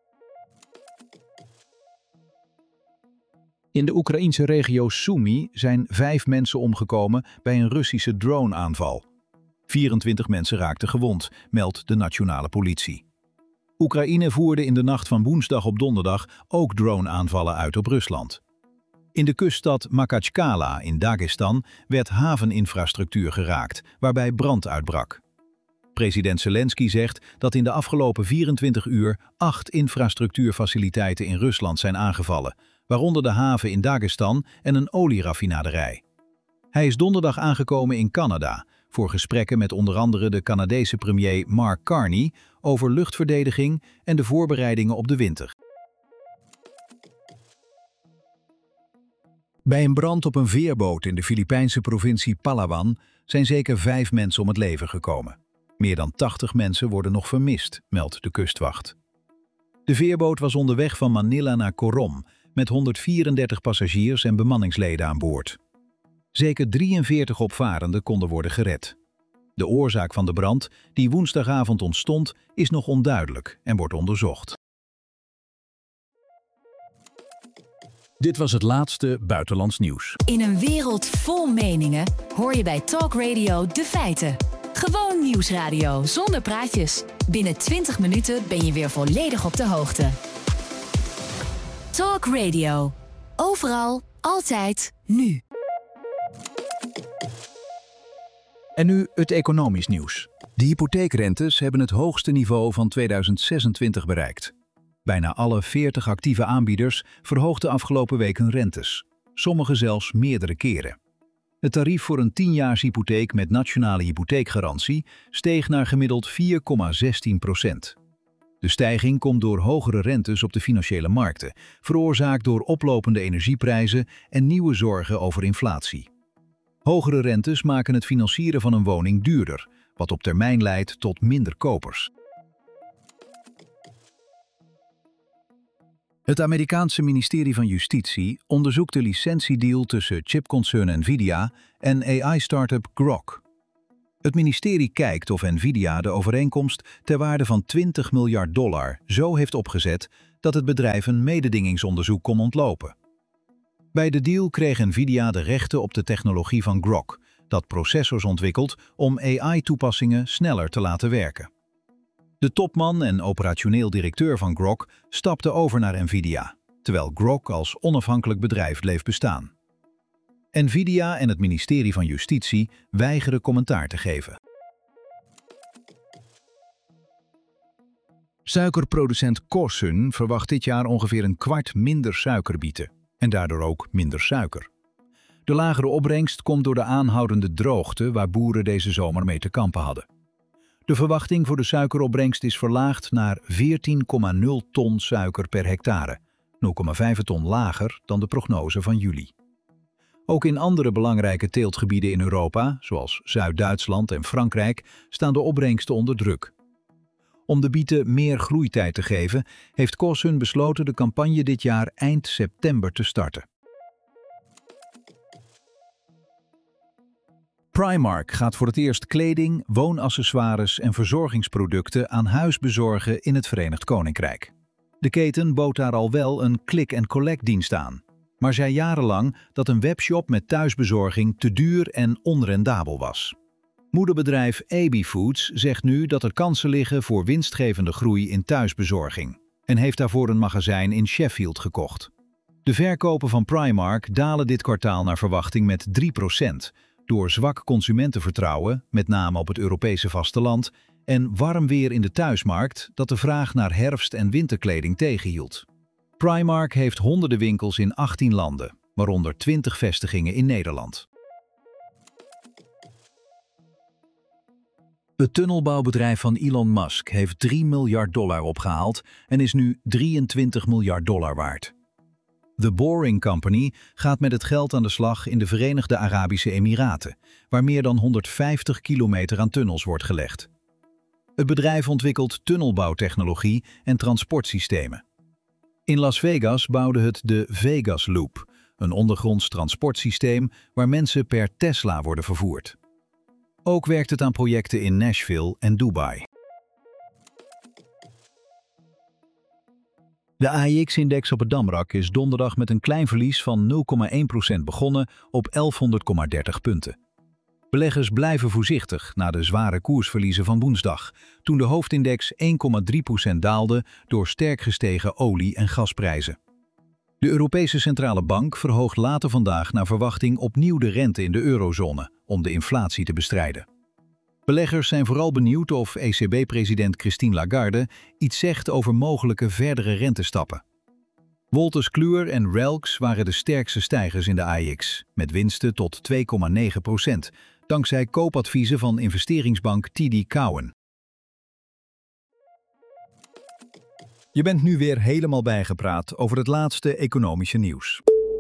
In de Oekraïense regio Sumy zijn vijf mensen omgekomen bij een Russische droneaanval. vierentwintig mensen raakten gewond, meldt de nationale politie. Oekraïne voerde in de nacht van woensdag op donderdag ook droneaanvallen uit op Rusland. In de kuststad Makhachkala in Dagestan werd haveninfrastructuur geraakt, waarbij brand uitbrak. President Zelensky zegt dat in de afgelopen vierentwintig uur acht infrastructuurfaciliteiten in Rusland zijn aangevallen, waaronder de haven in Dagestan en een olieraffinaderij. Hij is donderdag aangekomen in Canada voor gesprekken met onder andere de Canadese premier Mark Carney over luchtverdediging en de voorbereidingen op de winter. Bij een brand op een veerboot in de Filipijnse provincie Palawan zijn zeker vijf mensen om het leven gekomen. Meer dan tachtig mensen worden nog vermist, meldt de kustwacht. De veerboot was onderweg van Manila naar Coron met honderdvierendertig passagiers en bemanningsleden aan boord. Zeker drieënveertig opvarenden konden worden gered. De oorzaak van de brand, die woensdagavond ontstond, is nog onduidelijk en wordt onderzocht. Dit was het laatste buitenlands nieuws. In een wereld vol meningen hoor je bij Talk Radio de feiten. Gewoon nieuwsradio zonder praatjes. Binnen twintig minuten ben je weer volledig op de hoogte. Talk Radio. Overal, altijd, nu. En nu het economisch nieuws. De hypotheekrentes hebben het hoogste niveau van tweeduizend zesentwintig bereikt. Bijna alle veertig actieve aanbieders verhoogden afgelopen week hun rentes. Sommige zelfs meerdere keren. Het tarief voor een tienjaars hypotheek met nationale hypotheekgarantie steeg naar gemiddeld vier komma zestien procent. De stijging komt door hogere rentes op de financiële markten, veroorzaakt door oplopende energieprijzen en nieuwe zorgen over inflatie. Hogere rentes maken het financieren van een woning duurder, wat op termijn leidt tot minder kopers. Het Amerikaanse ministerie van Justitie onderzoekt de licentiedeal tussen chipconcern Nvidia en A I-startup Grok. Het ministerie kijkt of Nvidia de overeenkomst ter waarde van twintig miljard dollar zo heeft opgezet dat het bedrijf een mededingingsonderzoek kon ontlopen. Bij de deal kreeg Nvidia de rechten op de technologie van Grok, dat processors ontwikkelt om A I-toepassingen sneller te laten werken. De topman en operationeel directeur van Grok stapte over naar Nvidia, terwijl Grok als onafhankelijk bedrijf bleef bestaan. Nvidia en het ministerie van Justitie weigeren commentaar te geven. Suikerproducent Kåssun verwacht dit jaar ongeveer een kwart minder suikerbieten en daardoor ook minder suiker. De lagere opbrengst komt door de aanhoudende droogte waar boeren deze zomer mee te kampen hadden. De verwachting voor de suikeropbrengst is verlaagd naar veertien komma nul ton suiker per hectare, nul komma vijf ton lager dan de prognose van juli. Ook in andere belangrijke teeltgebieden in Europa, zoals Zuid-Duitsland en Frankrijk, staan de opbrengsten onder druk. Om de bieten meer groeitijd te geven, heeft Kåssun besloten de campagne dit jaar eind september te starten. Primark gaat voor het eerst kleding, woonaccessoires en verzorgingsproducten aan huis bezorgen in het Verenigd Koninkrijk. De keten bood daar al wel een click-and-collect dienst aan, maar zei jarenlang dat een webshop met thuisbezorging te duur en onrendabel was. Moederbedrijf A B Foods zegt nu dat er kansen liggen voor winstgevende groei in thuisbezorging en heeft daarvoor een magazijn in Sheffield gekocht. De verkopen van Primark dalen dit kwartaal naar verwachting met drie procent, door zwak consumentenvertrouwen, met name op het Europese vasteland, en warm weer in de thuismarkt dat de vraag naar herfst- en winterkleding tegenhield. Primark heeft honderden winkels in achttien landen, waaronder twintig vestigingen in Nederland. Het tunnelbouwbedrijf van Elon Musk heeft drie miljard dollar opgehaald en is nu drieëntwintig miljard dollar waard. The Boring Company gaat met het geld aan de slag in de Verenigde Arabische Emiraten, waar meer dan honderdvijftig kilometer aan tunnels wordt gelegd. Het bedrijf ontwikkelt tunnelbouwtechnologie en transportsystemen. In Las Vegas bouwde het de Vegas Loop, een ondergronds transportsysteem waar mensen per Tesla worden vervoerd. Ook werkt het aan projecten in Nashville en Dubai. De A I X-index op het Damrak is donderdag met een klein verlies van nul komma één procent begonnen op elfhonderd komma dertig punten. Beleggers blijven voorzichtig na de zware koersverliezen van woensdag, toen de hoofdindex één komma drie procent daalde door sterk gestegen olie- en gasprijzen. De Europese Centrale Bank verhoogt later vandaag naar verwachting opnieuw de rente in de eurozone om de inflatie te bestrijden. Beleggers zijn vooral benieuwd of E C B-president Christine Lagarde iets zegt over mogelijke verdere rentestappen. Wolters Kluwer en Relx waren de sterkste stijgers in de A I X, met winsten tot twee komma negen procent, dankzij koopadviezen van investeringsbank T D Cowen. Je bent nu weer helemaal bijgepraat over het laatste economische nieuws.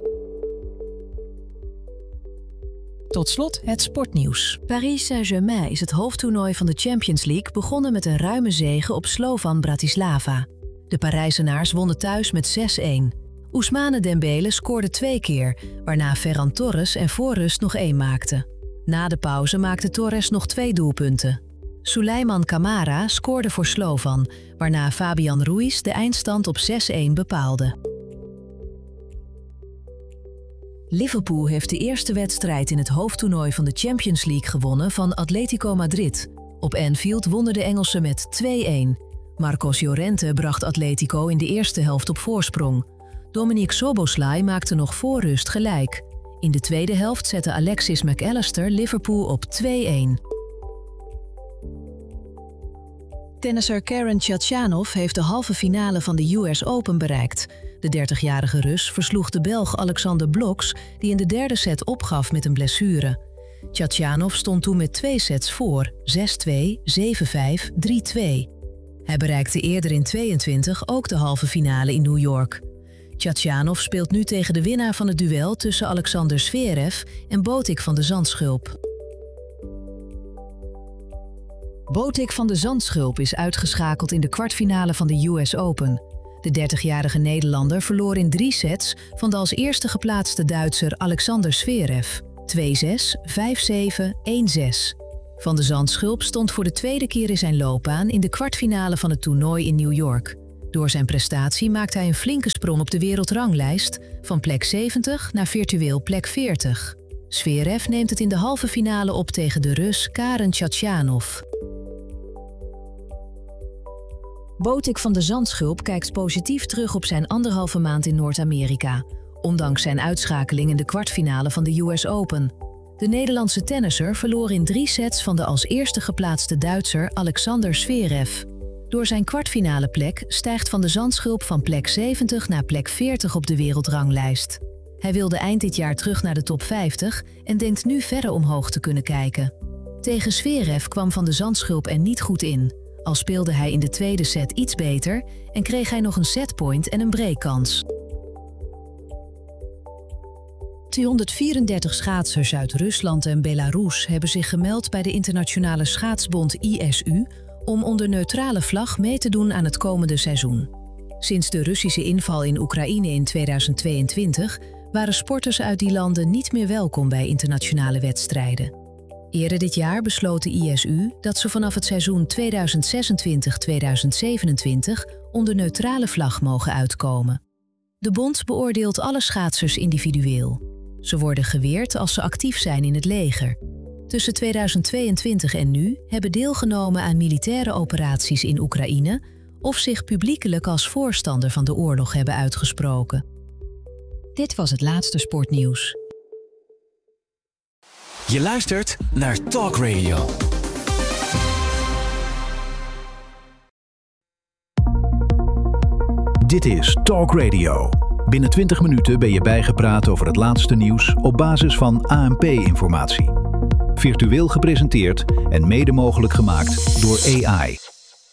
Tot slot het sportnieuws. Paris Saint-Germain is het hoofdtoernooi van de Champions League begonnen met een ruime zege op Slovan Bratislava. De Parijzenaars wonnen thuis met zes-een. Ousmane Dembele scoorde twee keer, waarna Ferran Torres er voor rust nog één maakte. Na de pauze maakte Torres nog twee doelpunten. Souleymane Camara scoorde voor Slovan, waarna Fabian Ruiz de eindstand op zes-een bepaalde. Liverpool heeft de eerste wedstrijd in het hoofdtoernooi van de Champions League gewonnen van Atletico Madrid. Op Anfield wonnen de Engelsen met twee-een. Marcos Llorente bracht Atletico in de eerste helft op voorsprong. Dominic Szoboszlai maakte nog voor rust gelijk. In de tweede helft zette Alexis McAllister Liverpool op twee-een. Tennisser Karen Khachanov heeft de halve finale van de U S Open bereikt. De dertigjarige Rus versloeg de Belg Alexander Bloks, die in de derde set opgaf met een blessure. Khachanov stond toen met twee sets voor, zes-twee, zeven-vijf, drie-twee. Hij bereikte eerder in tweeëntwintig ook de halve finale in New York. Khachanov speelt nu tegen de winnaar van het duel tussen Alexander Zverev en Botic van de Zandschulp. Botic van de Zandschulp is uitgeschakeld in de kwartfinale van de U S Open. De dertigjarige Nederlander verloor in drie sets van de als eerste geplaatste Duitser Alexander Zverev. twee zes, vijf zeven, een zes. Van de Zandschulp stond voor de tweede keer in zijn loopbaan in de kwartfinale van het toernooi in New York. Door zijn prestatie maakte hij een flinke sprong op de wereldranglijst, van plek zeventig naar virtueel plek veertig. Zverev neemt het in de halve finale op tegen de Rus Karen Khachanov. Botic van de Zandschulp kijkt positief terug op zijn anderhalve maand in Noord-Amerika, ondanks zijn uitschakeling in de kwartfinale van de U S Open. De Nederlandse tennisser verloor in drie sets van de als eerste geplaatste Duitser Alexander Zverev. Door zijn kwartfinale plek stijgt Van de Zandschulp van plek zeventig naar plek veertig op de wereldranglijst. Hij wilde eind dit jaar terug naar de top vijftig en denkt nu verder omhoog te kunnen kijken. Tegen Zverev kwam Van de Zandschulp er niet goed in, al speelde hij in de tweede set iets beter en kreeg hij nog een setpoint en een breakkans. tweehonderdvierendertig schaatsers uit Rusland en Belarus hebben zich gemeld bij de internationale schaatsbond I S U om onder neutrale vlag mee te doen aan het komende seizoen. Sinds de Russische inval in Oekraïne in tweeduizend tweeëntwintig waren sporters uit die landen niet meer welkom bij internationale wedstrijden. Eerder dit jaar besloot de I S U dat ze vanaf het seizoen tweeduizend zesentwintig tweeduizend zevenentwintig onder neutrale vlag mogen uitkomen. De bond beoordeelt alle schaatsers individueel. Ze worden geweerd als ze actief zijn in het leger. Tussen tweeduizend tweeëntwintig en nu hebben deelgenomen aan militaire operaties in Oekraïne of zich publiekelijk als voorstander van de oorlog hebben uitgesproken. Dit was het laatste sportnieuws. Je luistert naar Talk Radio. Dit is Talk Radio. Binnen twintig minuten ben je bijgepraat over het laatste nieuws op basis van A N P-informatie. Virtueel gepresenteerd en mede mogelijk gemaakt door A I.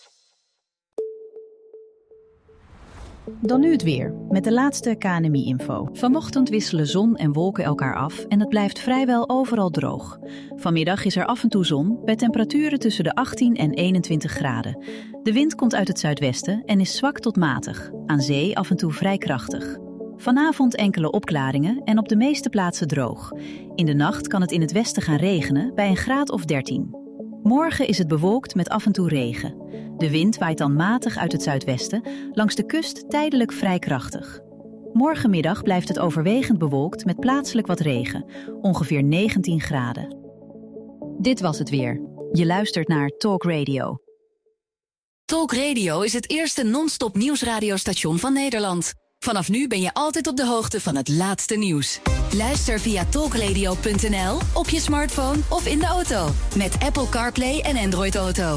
Dan nu het weer, met de laatste K N M I-info. Vanochtend wisselen zon en wolken elkaar af en het blijft vrijwel overal droog. Vanmiddag is er af en toe zon, bij temperaturen tussen de achttien en eenentwintig graden. De wind komt uit het zuidwesten en is zwak tot matig, aan zee af en toe vrij krachtig. Vanavond enkele opklaringen en op de meeste plaatsen droog. In de nacht kan het in het westen gaan regenen bij een graad of dertien. Morgen is het bewolkt met af en toe regen. De wind waait dan matig uit het zuidwesten, langs de kust tijdelijk vrij krachtig. Morgenmiddag blijft het overwegend bewolkt met plaatselijk wat regen, ongeveer negentien graden. Dit was het weer. Je luistert naar Talk Radio. Talk Radio is het eerste non-stop nieuwsradiostation van Nederland. Vanaf nu ben je altijd op de hoogte van het laatste nieuws. Luister via talkradio punt n l, op je smartphone of in de auto. Met Apple CarPlay en Android Auto.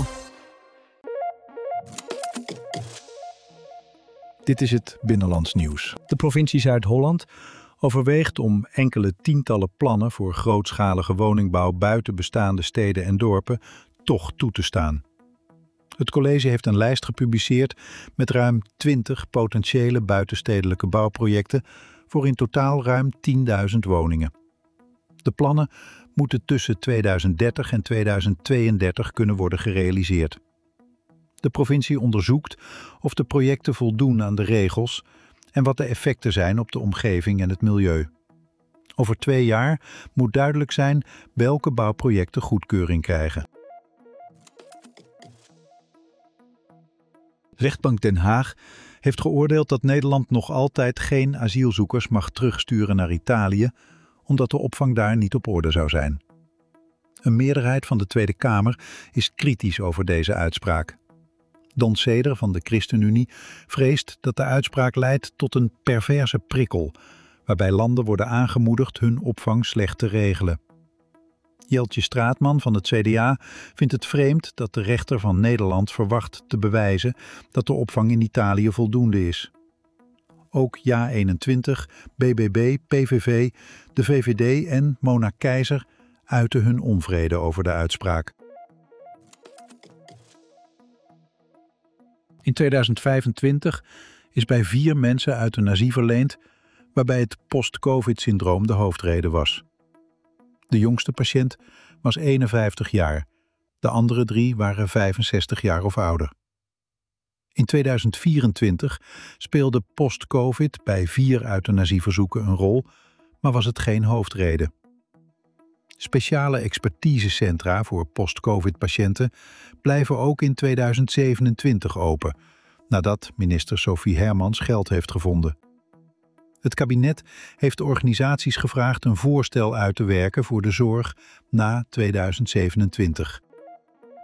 Dit is het Binnenlands Nieuws. De provincie Zuid-Holland overweegt om enkele tientallen plannen voor grootschalige woningbouw buiten bestaande steden en dorpen toch toe te staan. Het college heeft een lijst gepubliceerd met ruim twintig potentiële buitenstedelijke bouwprojecten voor in totaal ruim tienduizend woningen. De plannen moeten tussen tweeduizend dertig en tweeduizend tweeëndertig kunnen worden gerealiseerd. De provincie onderzoekt of de projecten voldoen aan de regels en wat de effecten zijn op de omgeving en het milieu. Over twee jaar moet duidelijk zijn welke bouwprojecten goedkeuring krijgen. Rechtbank Den Haag heeft geoordeeld dat Nederland nog altijd geen asielzoekers mag terugsturen naar Italië, omdat de opvang daar niet op orde zou zijn. Een meerderheid van de Tweede Kamer is kritisch over deze uitspraak. Don Seder van de ChristenUnie vreest dat de uitspraak leidt tot een perverse prikkel, waarbij landen worden aangemoedigd hun opvang slecht te regelen. Jeltje Straatman van het C D A vindt het vreemd dat de rechter van Nederland verwacht te bewijzen dat de opvang in Italië voldoende is. Ook Ja eenentwintig, B B B, P V V, de V V D en Mona Keizer uiten hun onvrede over de uitspraak. In tweeduizend vijfentwintig is bij vier mensen euthanasie verleend, waarbij het post-covid-syndroom de hoofdreden was. De jongste patiënt was eenenvijftig jaar, de andere drie waren vijfenzestig jaar of ouder. In tweeduizend vierentwintig speelde post-covid bij vier euthanasieverzoeken een rol, maar was het geen hoofdreden. Speciale expertisecentra voor post-covid-patiënten blijven ook in tweeduizend zevenentwintig open, nadat minister Sophie Hermans geld heeft gevonden. Het kabinet heeft de organisaties gevraagd een voorstel uit te werken voor de zorg na tweeduizend zevenentwintig.